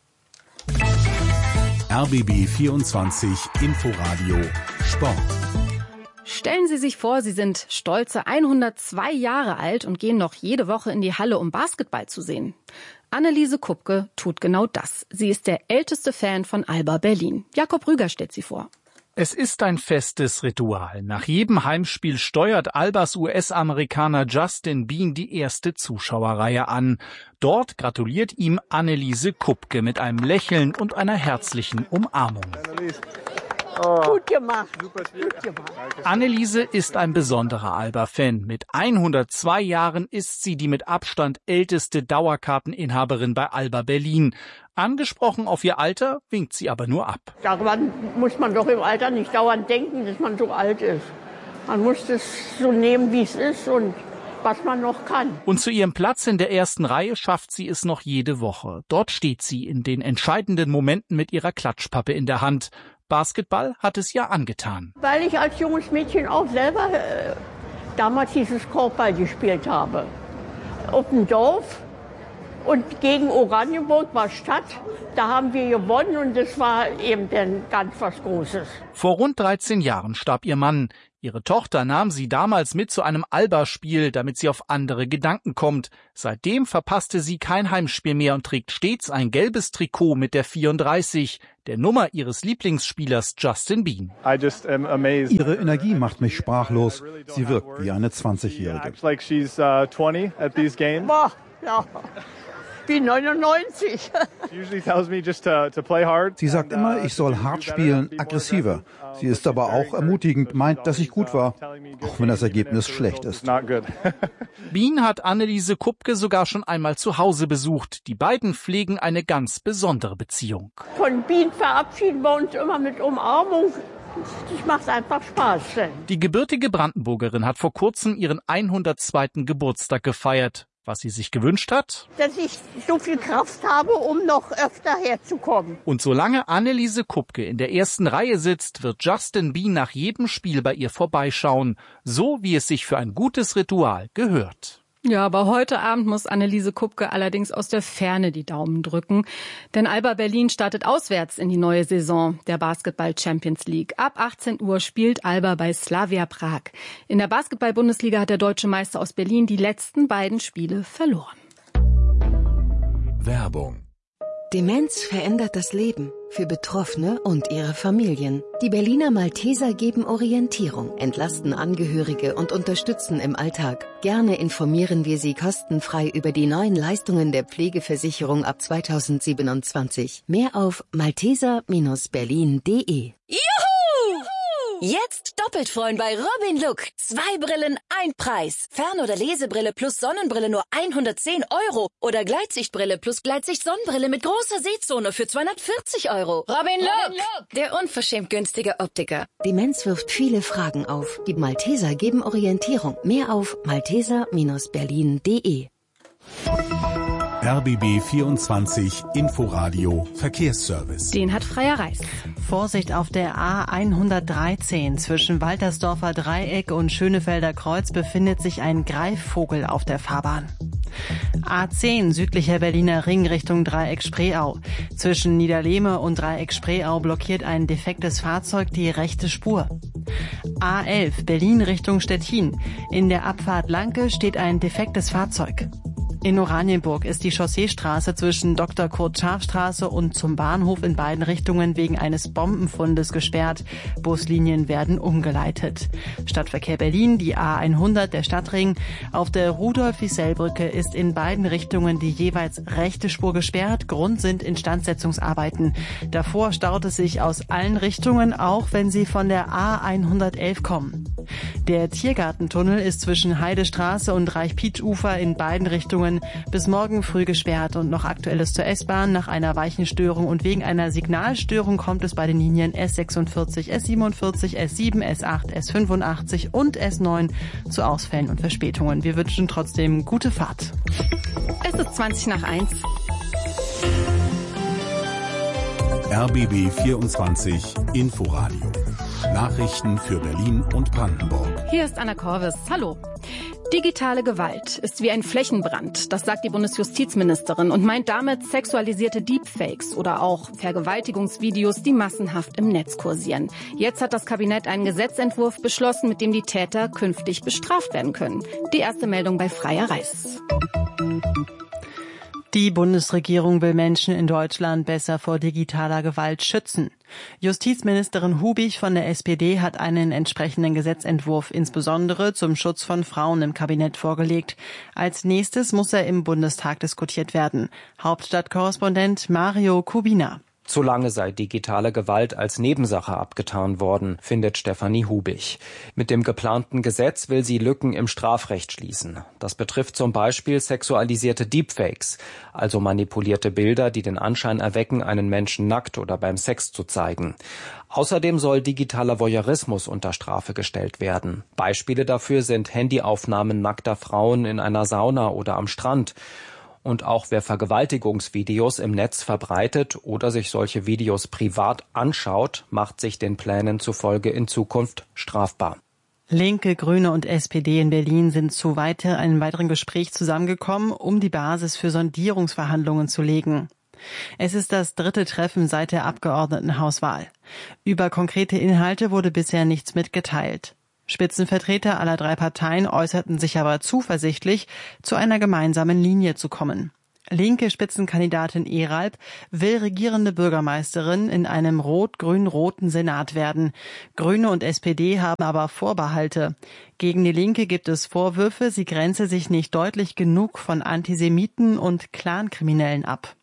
RBB 24 Inforadio Sport. Stellen Sie sich vor, Sie sind stolze 102 Jahre alt und gehen noch jede Woche in die Halle, um Basketball zu sehen. Anneliese Kupke tut genau das. Sie ist der älteste Fan von Alba Berlin. Jakob Rüger stellt sie vor. Es ist ein festes Ritual. Nach jedem Heimspiel steuert Albas US-Amerikaner Justin Bean die erste Zuschauerreihe an. Dort gratuliert ihm Anneliese Kupke mit einem Lächeln und einer herzlichen Umarmung. Gut gemacht. Anneliese ist ein besonderer Alba-Fan. Mit 102 Jahren ist sie die mit Abstand älteste Dauerkarteninhaberin bei Alba Berlin. Angesprochen auf ihr Alter, winkt sie aber nur ab. Daran muss man doch im Alter nicht dauernd denken, dass man so alt ist. Man muss es so nehmen, wie es ist und was man noch kann. Und zu ihrem Platz in der ersten Reihe schafft sie es noch jede Woche. Dort steht sie in den entscheidenden Momenten mit ihrer Klatschpappe in der Hand. Basketball hat es ja angetan. Weil ich als junges Mädchen auch selber damals dieses Korbball gespielt habe. Auf dem Dorf und gegen Oranienburg war Stadt. Da haben wir gewonnen und das war eben dann ganz was Großes. Vor rund 13 Jahren starb ihr Mann. Ihre Tochter nahm sie damals mit zu einem Alba-Spiel, damit sie auf andere Gedanken kommt. Seitdem verpasste sie kein Heimspiel mehr und trägt stets ein gelbes Trikot mit der 34, der Nummer ihres Lieblingsspielers Justin Bean. Ihre Energie macht mich sprachlos. Sie wirkt wie eine 20-Jährige. Boah, ja. Wie 99. Sie sagt immer, ich soll hart spielen, aggressiver. Sie ist aber auch ermutigend, meint, dass ich gut war, auch wenn das Ergebnis schlecht ist. Bean hat Anneliese Kupke sogar schon einmal zu Hause besucht. Die beiden pflegen eine ganz besondere Beziehung. Von Bean verabschieden wir uns immer mit Umarmung. Das macht einfach Spaß. Die gebürtige Brandenburgerin hat vor kurzem ihren 102. Geburtstag gefeiert. Was sie sich gewünscht hat? Dass ich so viel Kraft habe, um noch öfter herzukommen. Und solange Anneliese Kupke in der ersten Reihe sitzt, wird Justin Bean nach jedem Spiel bei ihr vorbeischauen. So wie es sich für ein gutes Ritual gehört. Ja, aber heute Abend muss Anneliese Kupke allerdings aus der Ferne die Daumen drücken. Denn Alba Berlin startet auswärts in die neue Saison der Basketball Champions League. Ab 18 Uhr spielt Alba bei Slavia Prag. In der Basketball-Bundesliga hat der deutsche Meister aus Berlin die letzten beiden Spiele verloren. Werbung. Demenz verändert das Leben für Betroffene und ihre Familien. Die Berliner Malteser geben Orientierung, entlasten Angehörige und unterstützen im Alltag. Gerne informieren wir Sie kostenfrei über die neuen Leistungen der Pflegeversicherung ab 2027. Mehr auf malteser-berlin.de. Juhu! Jetzt doppelt freuen bei Robin Look. 2 Brillen, 1 Preis. Fern- oder Lesebrille plus Sonnenbrille nur 110 €. Oder Gleitsichtbrille plus Gleitsicht-Sonnenbrille mit großer Sehzone für 240 €. Robin Look, der unverschämt günstige Optiker. Demenz wirft viele Fragen auf. Die Malteser geben Orientierung. Mehr auf malteser-berlin.de. RBB 24 Inforadio Verkehrsservice. Den hat Freier Reis. Vorsicht auf der A113 zwischen Waltersdorfer Dreieck und Schönefelder Kreuz befindet sich ein Greifvogel auf der Fahrbahn. A10 südlicher Berliner Ring Richtung Dreieck Spreeau. Zwischen Niederlehme und Dreieck Spreeau blockiert ein defektes Fahrzeug die rechte Spur. A11 Berlin Richtung Stettin. In der Abfahrt Lanke steht ein defektes Fahrzeug. In Oranienburg ist die Chausseestraße zwischen Dr. Kurt-Scharf-Straße und zum Bahnhof in beiden Richtungen wegen eines Bombenfundes gesperrt. Buslinien werden umgeleitet. Stadtverkehr Berlin, die A100, der Stadtring. Auf der Rudolf-Wiesel-Brücke ist in beiden Richtungen die jeweils rechte Spur gesperrt. Grund sind Instandsetzungsarbeiten. Davor staut es sich aus allen Richtungen, auch wenn Sie von der A111 kommen. Der Tiergartentunnel ist zwischen Heidestraße und Reich-Pietsch-Ufer in beiden Richtungen bis morgen früh gesperrt. Und noch Aktuelles zur S-Bahn. Nach einer Weichenstörung und wegen einer Signalstörung kommt es bei den Linien S46, S47, S7, S8, S85 und S9 zu Ausfällen und Verspätungen. Wir wünschen trotzdem gute Fahrt. Es ist 1:20. RBB 24 Inforadio. Nachrichten für Berlin und Brandenburg. Hier ist Anna Korvis. Hallo. Digitale Gewalt ist wie ein Flächenbrand, das sagt die Bundesjustizministerin und meint damit sexualisierte Deepfakes oder auch Vergewaltigungsvideos, die massenhaft im Netz kursieren. Jetzt hat das Kabinett einen Gesetzentwurf beschlossen, mit dem die Täter künftig bestraft werden können. Die erste Meldung bei Freier Reis. Die Bundesregierung will Menschen in Deutschland besser vor digitaler Gewalt schützen. Justizministerin Hubig von der SPD hat einen entsprechenden Gesetzentwurf insbesondere zum Schutz von Frauen im Kabinett vorgelegt. Als nächstes muss er im Bundestag diskutiert werden. Hauptstadtkorrespondent Mario Kubina. Zu lange sei digitale Gewalt als Nebensache abgetan worden, findet Stefanie Hubich. Mit dem geplanten Gesetz will sie Lücken im Strafrecht schließen. Das betrifft zum Beispiel sexualisierte Deepfakes, also manipulierte Bilder, die den Anschein erwecken, einen Menschen nackt oder beim Sex zu zeigen. Außerdem soll digitaler Voyeurismus unter Strafe gestellt werden. Beispiele dafür sind Handyaufnahmen nackter Frauen in einer Sauna oder am Strand. Und auch wer Vergewaltigungsvideos im Netz verbreitet oder sich solche Videos privat anschaut, macht sich den Plänen zufolge in Zukunft strafbar. Linke, Grüne und SPD in Berlin sind zu einem weiteren Gespräch zusammengekommen, um die Basis für Sondierungsverhandlungen zu legen. Es ist das 3. Treffen seit der Abgeordnetenhauswahl. Über konkrete Inhalte wurde bisher nichts mitgeteilt. Spitzenvertreter aller 3 Parteien äußerten sich aber zuversichtlich, zu einer gemeinsamen Linie zu kommen. Linke Spitzenkandidatin Eralb will regierende Bürgermeisterin in einem rot-grün-roten Senat werden. Grüne und SPD haben aber Vorbehalte. Gegen die Linke gibt es Vorwürfe, sie grenze sich nicht deutlich genug von Antisemiten und Clankriminellen ab.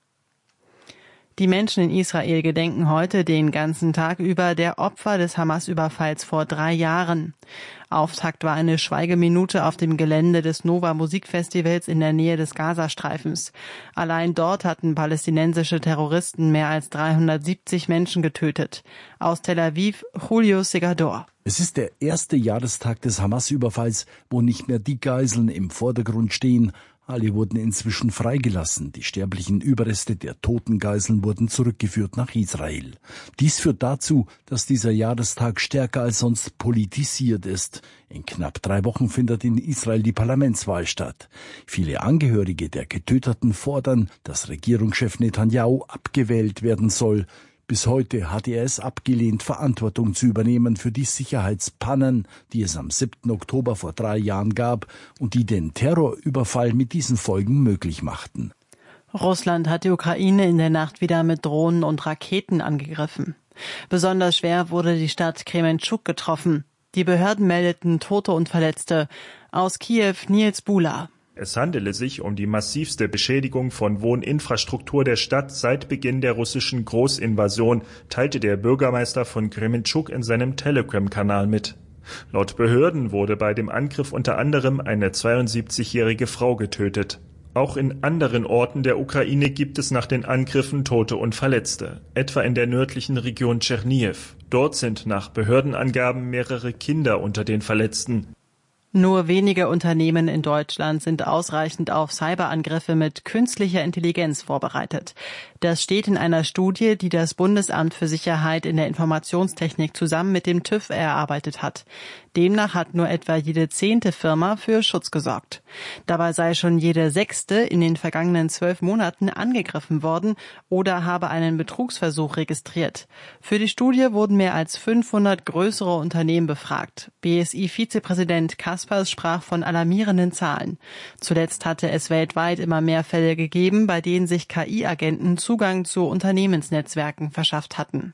Die Menschen in Israel gedenken heute den ganzen Tag über der Opfer des Hamas-Überfalls vor 3 Jahren. Auftakt war eine Schweigeminute auf dem Gelände des Nova Musikfestivals in der Nähe des Gazastreifens. Allein dort hatten palästinensische Terroristen mehr als 370 Menschen getötet. Aus Tel Aviv, Julio Segador. Es ist der erste Jahrestag des Hamas-Überfalls, wo nicht mehr die Geiseln im Vordergrund stehen. Alle wurden inzwischen freigelassen. Die sterblichen Überreste der toten Geiseln wurden zurückgeführt nach Israel. Dies führt dazu, dass dieser Jahrestag stärker als sonst politisiert ist. In knapp 3 Wochen findet in Israel die Parlamentswahl statt. Viele Angehörige der Getöteten fordern, dass Regierungschef Netanyahu abgewählt werden soll. Bis heute hat er es abgelehnt, Verantwortung zu übernehmen für die Sicherheitspannen, die es am 7. Oktober vor 3 Jahren gab und die den Terrorüberfall mit diesen Folgen möglich machten. Russland hat die Ukraine in der Nacht wieder mit Drohnen und Raketen angegriffen. Besonders schwer wurde die Stadt Krementschuk getroffen. Die Behörden meldeten Tote und Verletzte. Aus Kiew Nils Bula. Es handele sich um die massivste Beschädigung von Wohninfrastruktur der Stadt seit Beginn der russischen Großinvasion, teilte der Bürgermeister von Krementschuk in seinem Telegram-Kanal mit. Laut Behörden wurde bei dem Angriff unter anderem eine 72-jährige Frau getötet. Auch in anderen Orten der Ukraine gibt es nach den Angriffen Tote und Verletzte, etwa in der nördlichen Region Tschernihiw. Dort sind nach Behördenangaben mehrere Kinder unter den Verletzten. Nur wenige Unternehmen in Deutschland sind ausreichend auf Cyberangriffe mit künstlicher Intelligenz vorbereitet. Das steht in einer Studie, die das Bundesamt für Sicherheit in der Informationstechnik zusammen mit dem TÜV erarbeitet hat. Demnach hat nur etwa jede 10. Firma für Schutz gesorgt. Dabei sei schon jede 6. in den vergangenen 12 Monaten angegriffen worden oder habe einen Betrugsversuch registriert. Für die Studie wurden mehr als 500 größere Unternehmen befragt. BSI-Vizepräsident Kaspers sprach von alarmierenden Zahlen. Zuletzt hatte es weltweit immer mehr Fälle gegeben, bei denen sich KI-Agenten Zugang zu Unternehmensnetzwerken verschafft hatten.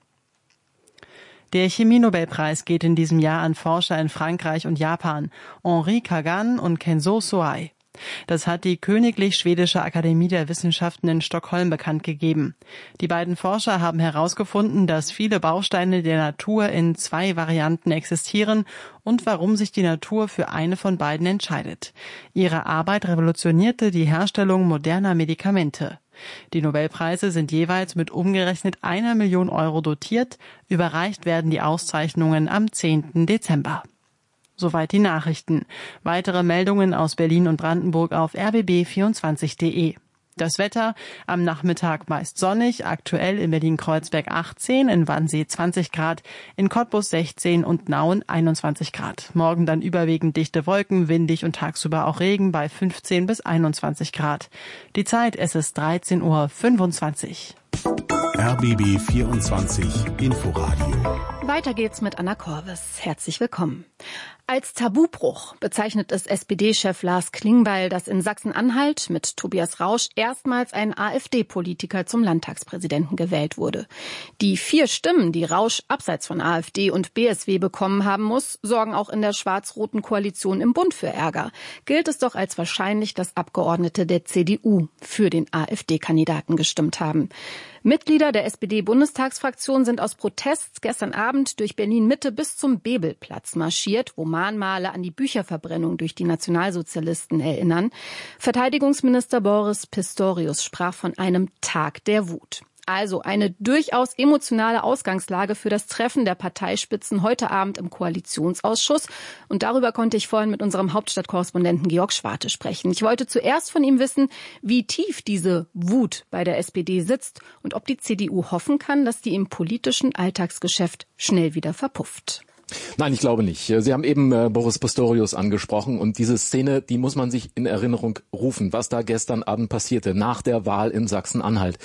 Der Chemie-Nobelpreis geht in diesem Jahr an Forscher in Frankreich und Japan, Henri Kagan und Kenzo Soai. Das hat die Königlich Schwedische Akademie der Wissenschaften in Stockholm bekannt gegeben. Die beiden Forscher haben herausgefunden, dass viele Bausteine der Natur in 2 Varianten existieren und warum sich die Natur für eine von beiden entscheidet. Ihre Arbeit revolutionierte die Herstellung moderner Medikamente. Die Nobelpreise sind jeweils mit umgerechnet 1 Million Euro dotiert. Überreicht werden die Auszeichnungen am 10. Dezember. Soweit die Nachrichten. Weitere Meldungen aus Berlin und Brandenburg auf rbb24.de. Das Wetter am Nachmittag meist sonnig, aktuell in Berlin-Kreuzberg 18, in Wannsee 20 Grad, in Cottbus 16 und Nauen 21 Grad. Morgen dann überwiegend dichte Wolken, windig und tagsüber auch Regen bei 15 bis 21 Grad. Die Zeit, es ist 13:25 Uhr. RBB 24 Inforadio Weiter geht's mit Anna Korves. Herzlich willkommen. Als Tabubruch bezeichnet es SPD-Chef Lars Klingbeil, dass in Sachsen-Anhalt mit Tobias Rausch erstmals ein AfD-Politiker zum Landtagspräsidenten gewählt wurde. Die 4 Stimmen, die Rausch abseits von AfD und BSW bekommen haben muss, sorgen auch in der schwarz-roten Koalition im Bund für Ärger. Gilt es doch als wahrscheinlich, dass Abgeordnete der CDU für den AfD-Kandidaten gestimmt haben. Mitglieder der SPD-Bundestagsfraktion sind aus Protest gestern Abend durch Berlin-Mitte bis zum Bebelplatz marschiert, wo Mahnmale an die Bücherverbrennung durch die Nationalsozialisten erinnern. Verteidigungsminister Boris Pistorius sprach von einem Tag der Wut. Also eine durchaus emotionale Ausgangslage für das Treffen der Parteispitzen heute Abend im Koalitionsausschuss. Und darüber konnte ich vorhin mit unserem Hauptstadtkorrespondenten Georg Schwarte sprechen. Ich wollte zuerst von ihm wissen, wie tief diese Wut bei der SPD sitzt und ob die CDU hoffen kann, dass die im politischen Alltagsgeschäft schnell wieder verpufft. Nein, ich glaube nicht. Sie haben eben Boris Pistorius angesprochen und diese Szene, die muss man sich in Erinnerung rufen, was da gestern Abend passierte, nach der Wahl in Sachsen-Anhalt.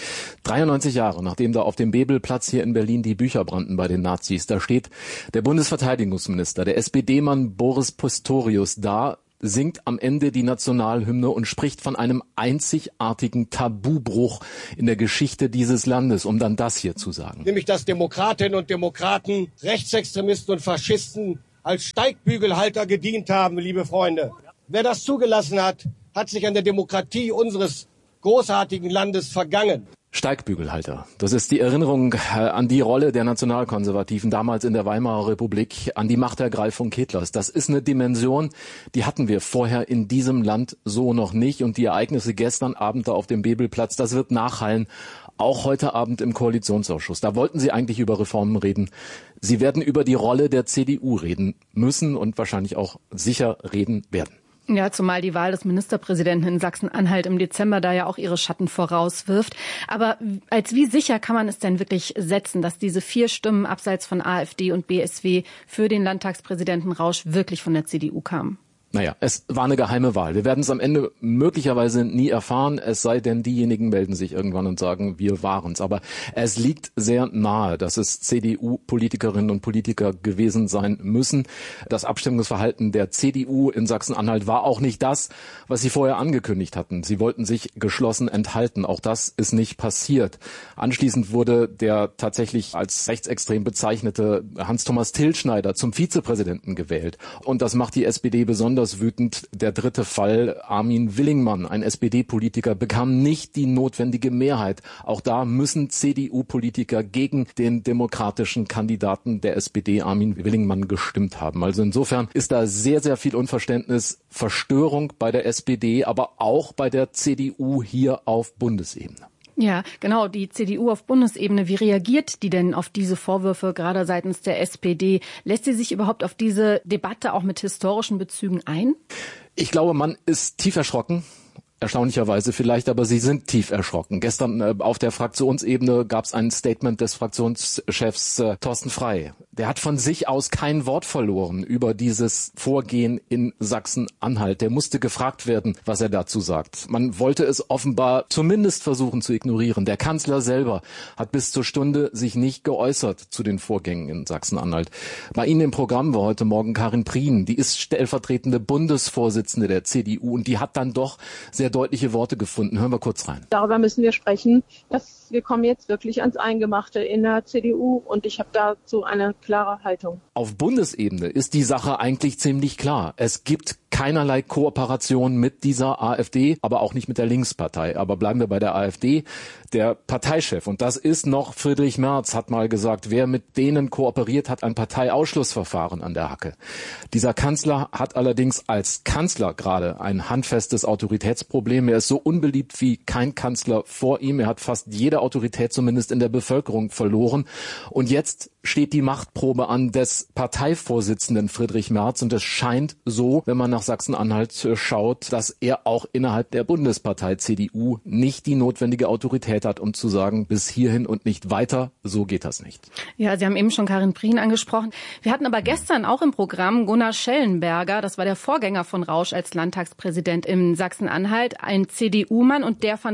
93 Jahre, nachdem da auf dem Bebelplatz hier in Berlin die Bücher brannten bei den Nazis, da steht der Bundesverteidigungsminister, der SPD-Mann Boris Pistorius da, singt am Ende die Nationalhymne und spricht von einem einzigartigen Tabubruch in der Geschichte dieses Landes, um dann das hier zu sagen. Nämlich, dass Demokratinnen und Demokraten, Rechtsextremisten und Faschisten als Steigbügelhalter gedient haben, liebe Freunde. Wer das zugelassen hat, hat sich an der Demokratie unseres großartigen Landes vergangen. Steigbügelhalter. Das ist die Erinnerung an die Rolle der Nationalkonservativen damals in der Weimarer Republik, an die Machtergreifung Hitlers. Das ist eine Dimension, die hatten wir vorher in diesem Land so noch nicht. Und die Ereignisse gestern Abend da auf dem Bebelplatz, das wird nachhallen, auch heute Abend im Koalitionsausschuss. Da wollten Sie eigentlich über Reformen reden. Sie werden über die Rolle der CDU reden müssen und wahrscheinlich auch sicher reden werden. Ja, zumal die Wahl des Ministerpräsidenten in Sachsen-Anhalt im Dezember da ja auch ihre Schatten vorauswirft. Aber als wie sicher kann man es denn wirklich setzen, dass diese 4 Stimmen abseits von AfD und BSW für den Landtagspräsidenten Rausch wirklich von der CDU kamen? Naja, es war eine geheime Wahl. Wir werden es am Ende möglicherweise nie erfahren, es sei denn, diejenigen melden sich irgendwann und sagen, wir waren's. Aber es liegt sehr nahe, dass es CDU-Politikerinnen und Politiker gewesen sein müssen. Das Abstimmungsverhalten der CDU in Sachsen-Anhalt war auch nicht das, was sie vorher angekündigt hatten. Sie wollten sich geschlossen enthalten. Auch das ist nicht passiert. Anschließend wurde der tatsächlich als rechtsextrem bezeichnete Hans-Thomas Tilschneider zum Vizepräsidenten gewählt. Und das macht die SPD besonders wütend. Der dritte Fall, Armin Willingmann, ein SPD-Politiker, bekam nicht die notwendige Mehrheit. Auch da müssen CDU-Politiker gegen den demokratischen Kandidaten der SPD, Armin Willingmann, gestimmt haben. Also insofern ist da sehr, sehr viel Unverständnis, Verstörung bei der SPD, aber auch bei der CDU hier auf Bundesebene. Ja, genau, die CDU auf Bundesebene. Wie reagiert die denn auf diese Vorwürfe, gerade seitens der SPD? Lässt sie sich überhaupt auf diese Debatte auch mit historischen Bezügen ein? Ich glaube, man ist tief erschrocken. Erstaunlicherweise vielleicht, aber sie sind tief erschrocken. Gestern auf der Fraktionsebene gab es ein Statement des Fraktionschefs Thorsten Frey. Der hat von sich aus kein Wort verloren über dieses Vorgehen in Sachsen-Anhalt. Der musste gefragt werden, was er dazu sagt. Man wollte es offenbar zumindest versuchen zu ignorieren. Der Kanzler selber hat bis zur Stunde sich nicht geäußert zu den Vorgängen in Sachsen-Anhalt. Bei Ihnen im Programm war heute Morgen Karin Prien. Die ist stellvertretende Bundesvorsitzende der CDU und die hat dann doch sehr deutliche Worte gefunden. Hören wir kurz rein. Darüber müssen wir sprechen, dass wir kommen jetzt wirklich ans Eingemachte in der CDU und ich habe dazu eine klare Haltung. Auf Bundesebene ist die Sache eigentlich ziemlich klar. Es gibt keinerlei Kooperation mit dieser AfD, aber auch nicht mit der Linkspartei. Aber bleiben wir bei der AfD. Der Parteichef, und das ist noch Friedrich Merz, hat mal gesagt, wer mit denen kooperiert, hat ein Parteiausschlussverfahren an der Hacke. Dieser Kanzler hat allerdings als Kanzler gerade ein handfestes Autoritätsproblem. Er ist so unbeliebt wie kein Kanzler vor ihm. Er hat fast jede Autorität zumindest in der Bevölkerung verloren. Und jetzt steht die Machtprobe an des Parteivorsitzenden Friedrich Merz. Und es scheint so, wenn man nach Sachsen-Anhalt schaut, dass er auch innerhalb der Bundespartei CDU nicht die notwendige Autorität hat, um zu sagen, bis hierhin und nicht weiter, so geht das nicht. Ja, Sie haben eben schon Karin Prien angesprochen. Wir hatten aber gestern auch im Programm Gunnar Schellenberger, das war der Vorgänger von Rausch als Landtagspräsident in Sachsen-Anhalt, ein CDU-Mann, und der fand es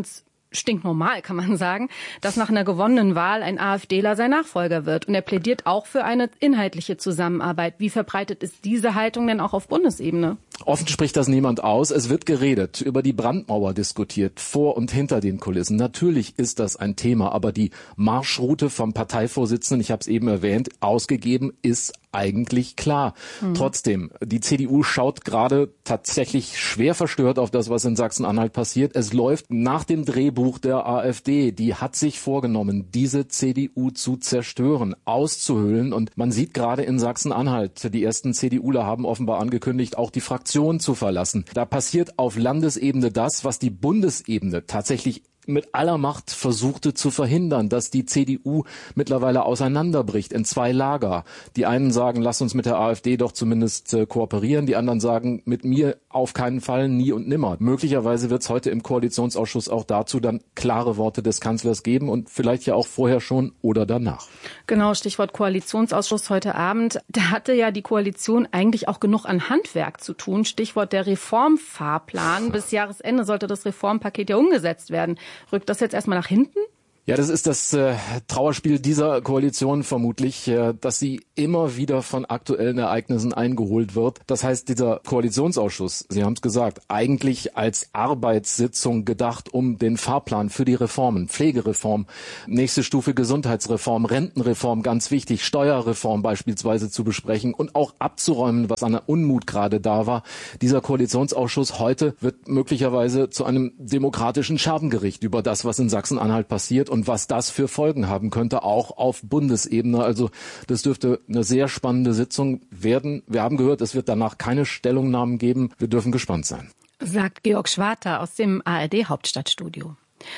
stinknormal, kann man sagen, dass nach einer gewonnenen Wahl ein AfDler sein Nachfolger wird. Und er plädiert auch für eine inhaltliche Zusammenarbeit. Wie verbreitet ist diese Haltung denn auch auf Bundesebene? Offen spricht das niemand aus. Es wird geredet, über die Brandmauer diskutiert, vor und hinter den Kulissen. Natürlich ist das ein Thema, aber die Marschroute vom Parteivorsitzenden, ich habe es eben erwähnt, ausgegeben ist eigentlich klar. Trotzdem, die CDU schaut gerade tatsächlich schwer verstört auf das, was in Sachsen-Anhalt passiert. Es läuft nach dem Drehbuch der AfD. Die hat sich vorgenommen, diese CDU zu zerstören, auszuhöhlen. Und man sieht gerade in Sachsen-Anhalt, die ersten CDUler haben offenbar angekündigt, auch die Fraktion zu verlassen. Da passiert auf Landesebene das, was die Bundesebene tatsächlich mit aller Macht versuchte zu verhindern, dass die CDU mittlerweile auseinanderbricht in zwei Lager. Die einen sagen, lass uns mit der AfD doch zumindest kooperieren. Die anderen sagen, mit mir auf keinen Fall, nie und nimmer. Möglicherweise wird es heute im Koalitionsausschuss auch dazu dann klare Worte des Kanzlers geben und vielleicht ja auch vorher schon oder danach. Genau, Stichwort Koalitionsausschuss heute Abend. Da hatte ja die Koalition eigentlich auch genug an Handwerk zu tun. Stichwort der Reformfahrplan. Bis Jahresende sollte das Reformpaket ja umgesetzt werden. Rückt das jetzt erstmal nach hinten? Ja, das ist das Trauerspiel dieser Koalition vermutlich, dass sie immer wieder von aktuellen Ereignissen eingeholt wird. Das heißt, dieser Koalitionsausschuss, Sie haben es gesagt, eigentlich als Arbeitssitzung gedacht, um den Fahrplan für die Reformen, Pflegereform, nächste Stufe Gesundheitsreform, Rentenreform, ganz wichtig, Steuerreform beispielsweise zu besprechen und auch abzuräumen, was an der Unmut gerade da war. Dieser Koalitionsausschuss heute wird möglicherweise zu einem demokratischen Scherbengericht über das, was in Sachsen-Anhalt passiert und was das für Folgen haben könnte, auch auf Bundesebene. Also das dürfte eine sehr spannende Sitzung werden. Wir haben gehört, es wird danach keine Stellungnahmen geben. Wir dürfen gespannt sein. Sagt Georg Schwarter aus dem ARD-Hauptstadtstudio.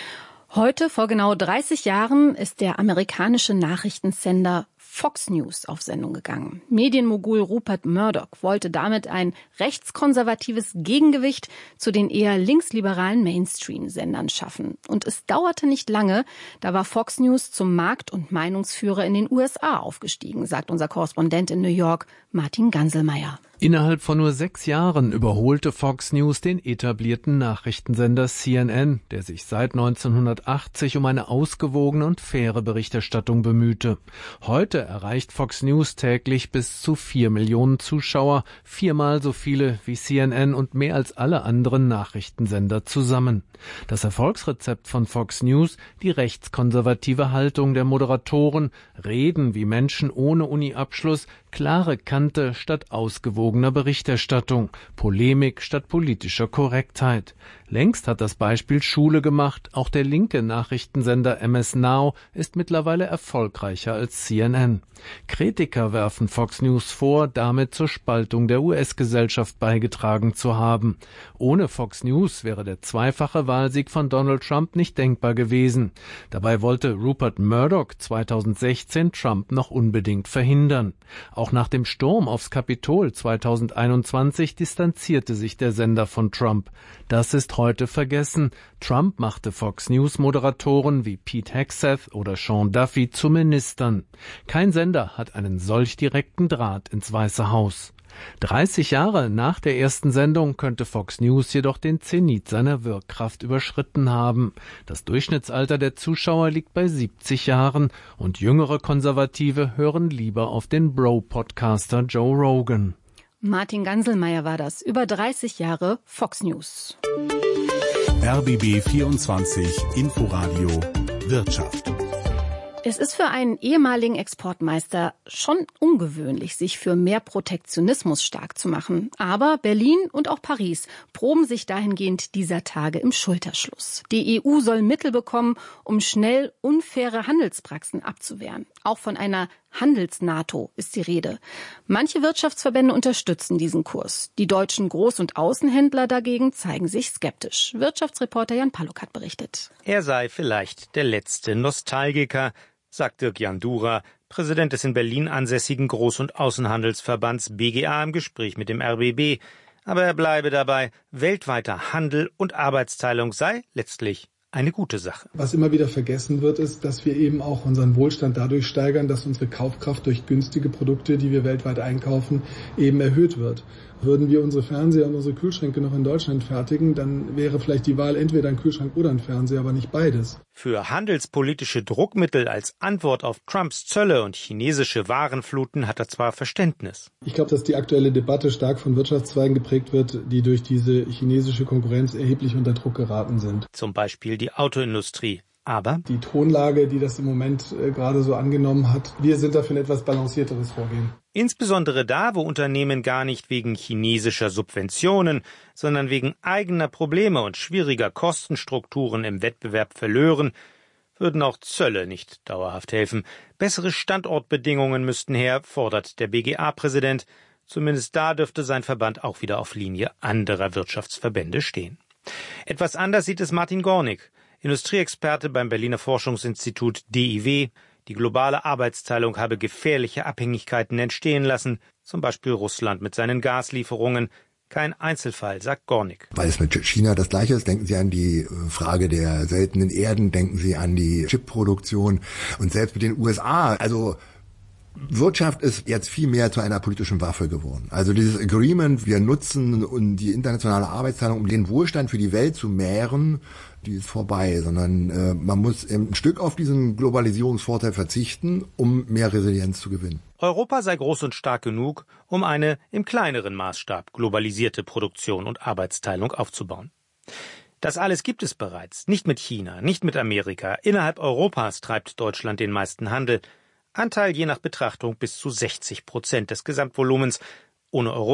Heute, vor genau 30 Jahren, ist der amerikanische Nachrichtensender Fox News auf Sendung gegangen. Medienmogul Rupert Murdoch wollte damit ein rechtskonservatives Gegengewicht zu den eher linksliberalen Mainstream-Sendern schaffen. Und es dauerte nicht lange, da war Fox News zum Markt- und Meinungsführer in den USA aufgestiegen, sagt unser Korrespondent in New York, Martin Ganselmeier. Innerhalb von nur 6 Jahren überholte Fox News den etablierten Nachrichtensender CNN, der sich seit 1980 um eine ausgewogene und faire Berichterstattung bemühte. Heute erreicht Fox News täglich bis zu 4 Millionen Zuschauer, 4-mal so viele wie CNN und mehr als alle anderen Nachrichtensender zusammen. Das Erfolgsrezept von Fox News, die rechtskonservative Haltung der Moderatoren, Reden wie Menschen ohne Uni-Abschluss, klare Kante statt ausgewogener Berichterstattung, Polemik statt politischer Korrektheit. Längst hat das Beispiel Schule gemacht. Auch der linke Nachrichtensender MS Now ist mittlerweile erfolgreicher als CNN. Kritiker werfen Fox News vor, damit zur Spaltung der US-Gesellschaft beigetragen zu haben. Ohne Fox News wäre der zweifache Wahlsieg von Donald Trump nicht denkbar gewesen. Dabei wollte Rupert Murdoch 2016 Trump noch unbedingt verhindern. Auch nach dem Sturm aufs Kapitol 2021 distanzierte sich der Sender von Trump. Das ist heute vergessen. Trump machte Fox News-Moderatoren wie Pete Hegseth oder Sean Duffy zu Ministern. Kein Sender hat einen solch direkten Draht ins Weiße Haus. 30 Jahre nach der ersten Sendung könnte Fox News jedoch den Zenit seiner Wirkkraft überschritten haben. Das Durchschnittsalter der Zuschauer liegt bei 70 Jahren und jüngere Konservative hören lieber auf den Bro-Podcaster Joe Rogan. Martin Ganselmeier war das. Über 30 Jahre Fox News. RBB 24 Inforadio Wirtschaft. Es ist für einen ehemaligen Exportmeister schon ungewöhnlich, sich für mehr Protektionismus stark zu machen. Aber Berlin und auch Paris proben sich dahingehend dieser Tage im Schulterschluss. Die EU soll Mittel bekommen, um schnell unfaire Handelspraxen abzuwehren. Auch von einer Handels-NATO ist die Rede. Manche Wirtschaftsverbände unterstützen diesen Kurs. Die deutschen Groß- und Außenhändler dagegen zeigen sich skeptisch. Wirtschaftsreporter Jan Palluk hat berichtet. Er sei vielleicht der letzte Nostalgiker, sagt Dirk Jandura, Präsident des in Berlin ansässigen Groß- und Außenhandelsverbands BGA im Gespräch mit dem RBB. Aber er bleibe dabei, weltweiter Handel und Arbeitsteilung sei letztlich eine gute Sache. Was immer wieder vergessen wird, ist, dass wir eben auch unseren Wohlstand dadurch steigern, dass unsere Kaufkraft durch günstige Produkte, die wir weltweit einkaufen, eben erhöht wird. Würden wir unsere Fernseher und unsere Kühlschränke noch in Deutschland fertigen, dann wäre vielleicht die Wahl entweder ein Kühlschrank oder ein Fernseher, aber nicht beides. Für handelspolitische Druckmittel als Antwort auf Trumps Zölle und chinesische Warenfluten hat er zwar Verständnis. Ich glaube, dass die aktuelle Debatte stark von Wirtschaftszweigen geprägt wird, die durch diese chinesische Konkurrenz erheblich unter Druck geraten sind. Zum Beispiel die Autoindustrie. Aber die Tonlage, die das im Moment gerade so angenommen hat, wir sind dafür ein etwas balancierteres Vorgehen. Insbesondere da, wo Unternehmen gar nicht wegen chinesischer Subventionen, sondern wegen eigener Probleme und schwieriger Kostenstrukturen im Wettbewerb verlören, würden auch Zölle nicht dauerhaft helfen. Bessere Standortbedingungen müssten her, fordert der BGA-Präsident. Zumindest da dürfte sein Verband auch wieder auf Linie anderer Wirtschaftsverbände stehen. Etwas anders sieht es Martin Gornig, Industrieexperte beim Berliner Forschungsinstitut DIW. Die globale Arbeitsteilung habe gefährliche Abhängigkeiten entstehen lassen, zum Beispiel Russland mit seinen Gaslieferungen. Kein Einzelfall, sagt Gornig. Weil es mit China das Gleiche ist, denken Sie an die Frage der seltenen Erden, denken Sie an die Chipproduktion und selbst mit den USA. Also Wirtschaft ist jetzt viel mehr zu einer politischen Waffe geworden. Also dieses Agreement, wir nutzen die internationale Arbeitsteilung, um den Wohlstand für die Welt zu mehren, die ist vorbei, sondern man muss ein Stück auf diesen Globalisierungsvorteil verzichten, um mehr Resilienz zu gewinnen. Europa sei groß und stark genug, um eine im kleineren Maßstab globalisierte Produktion und Arbeitsteilung aufzubauen. Das alles gibt es bereits, nicht mit China, nicht mit Amerika. Innerhalb Europas treibt Deutschland den meisten Handel. Anteil je nach Betrachtung bis zu 60% des Gesamtvolumens. Ohne Europa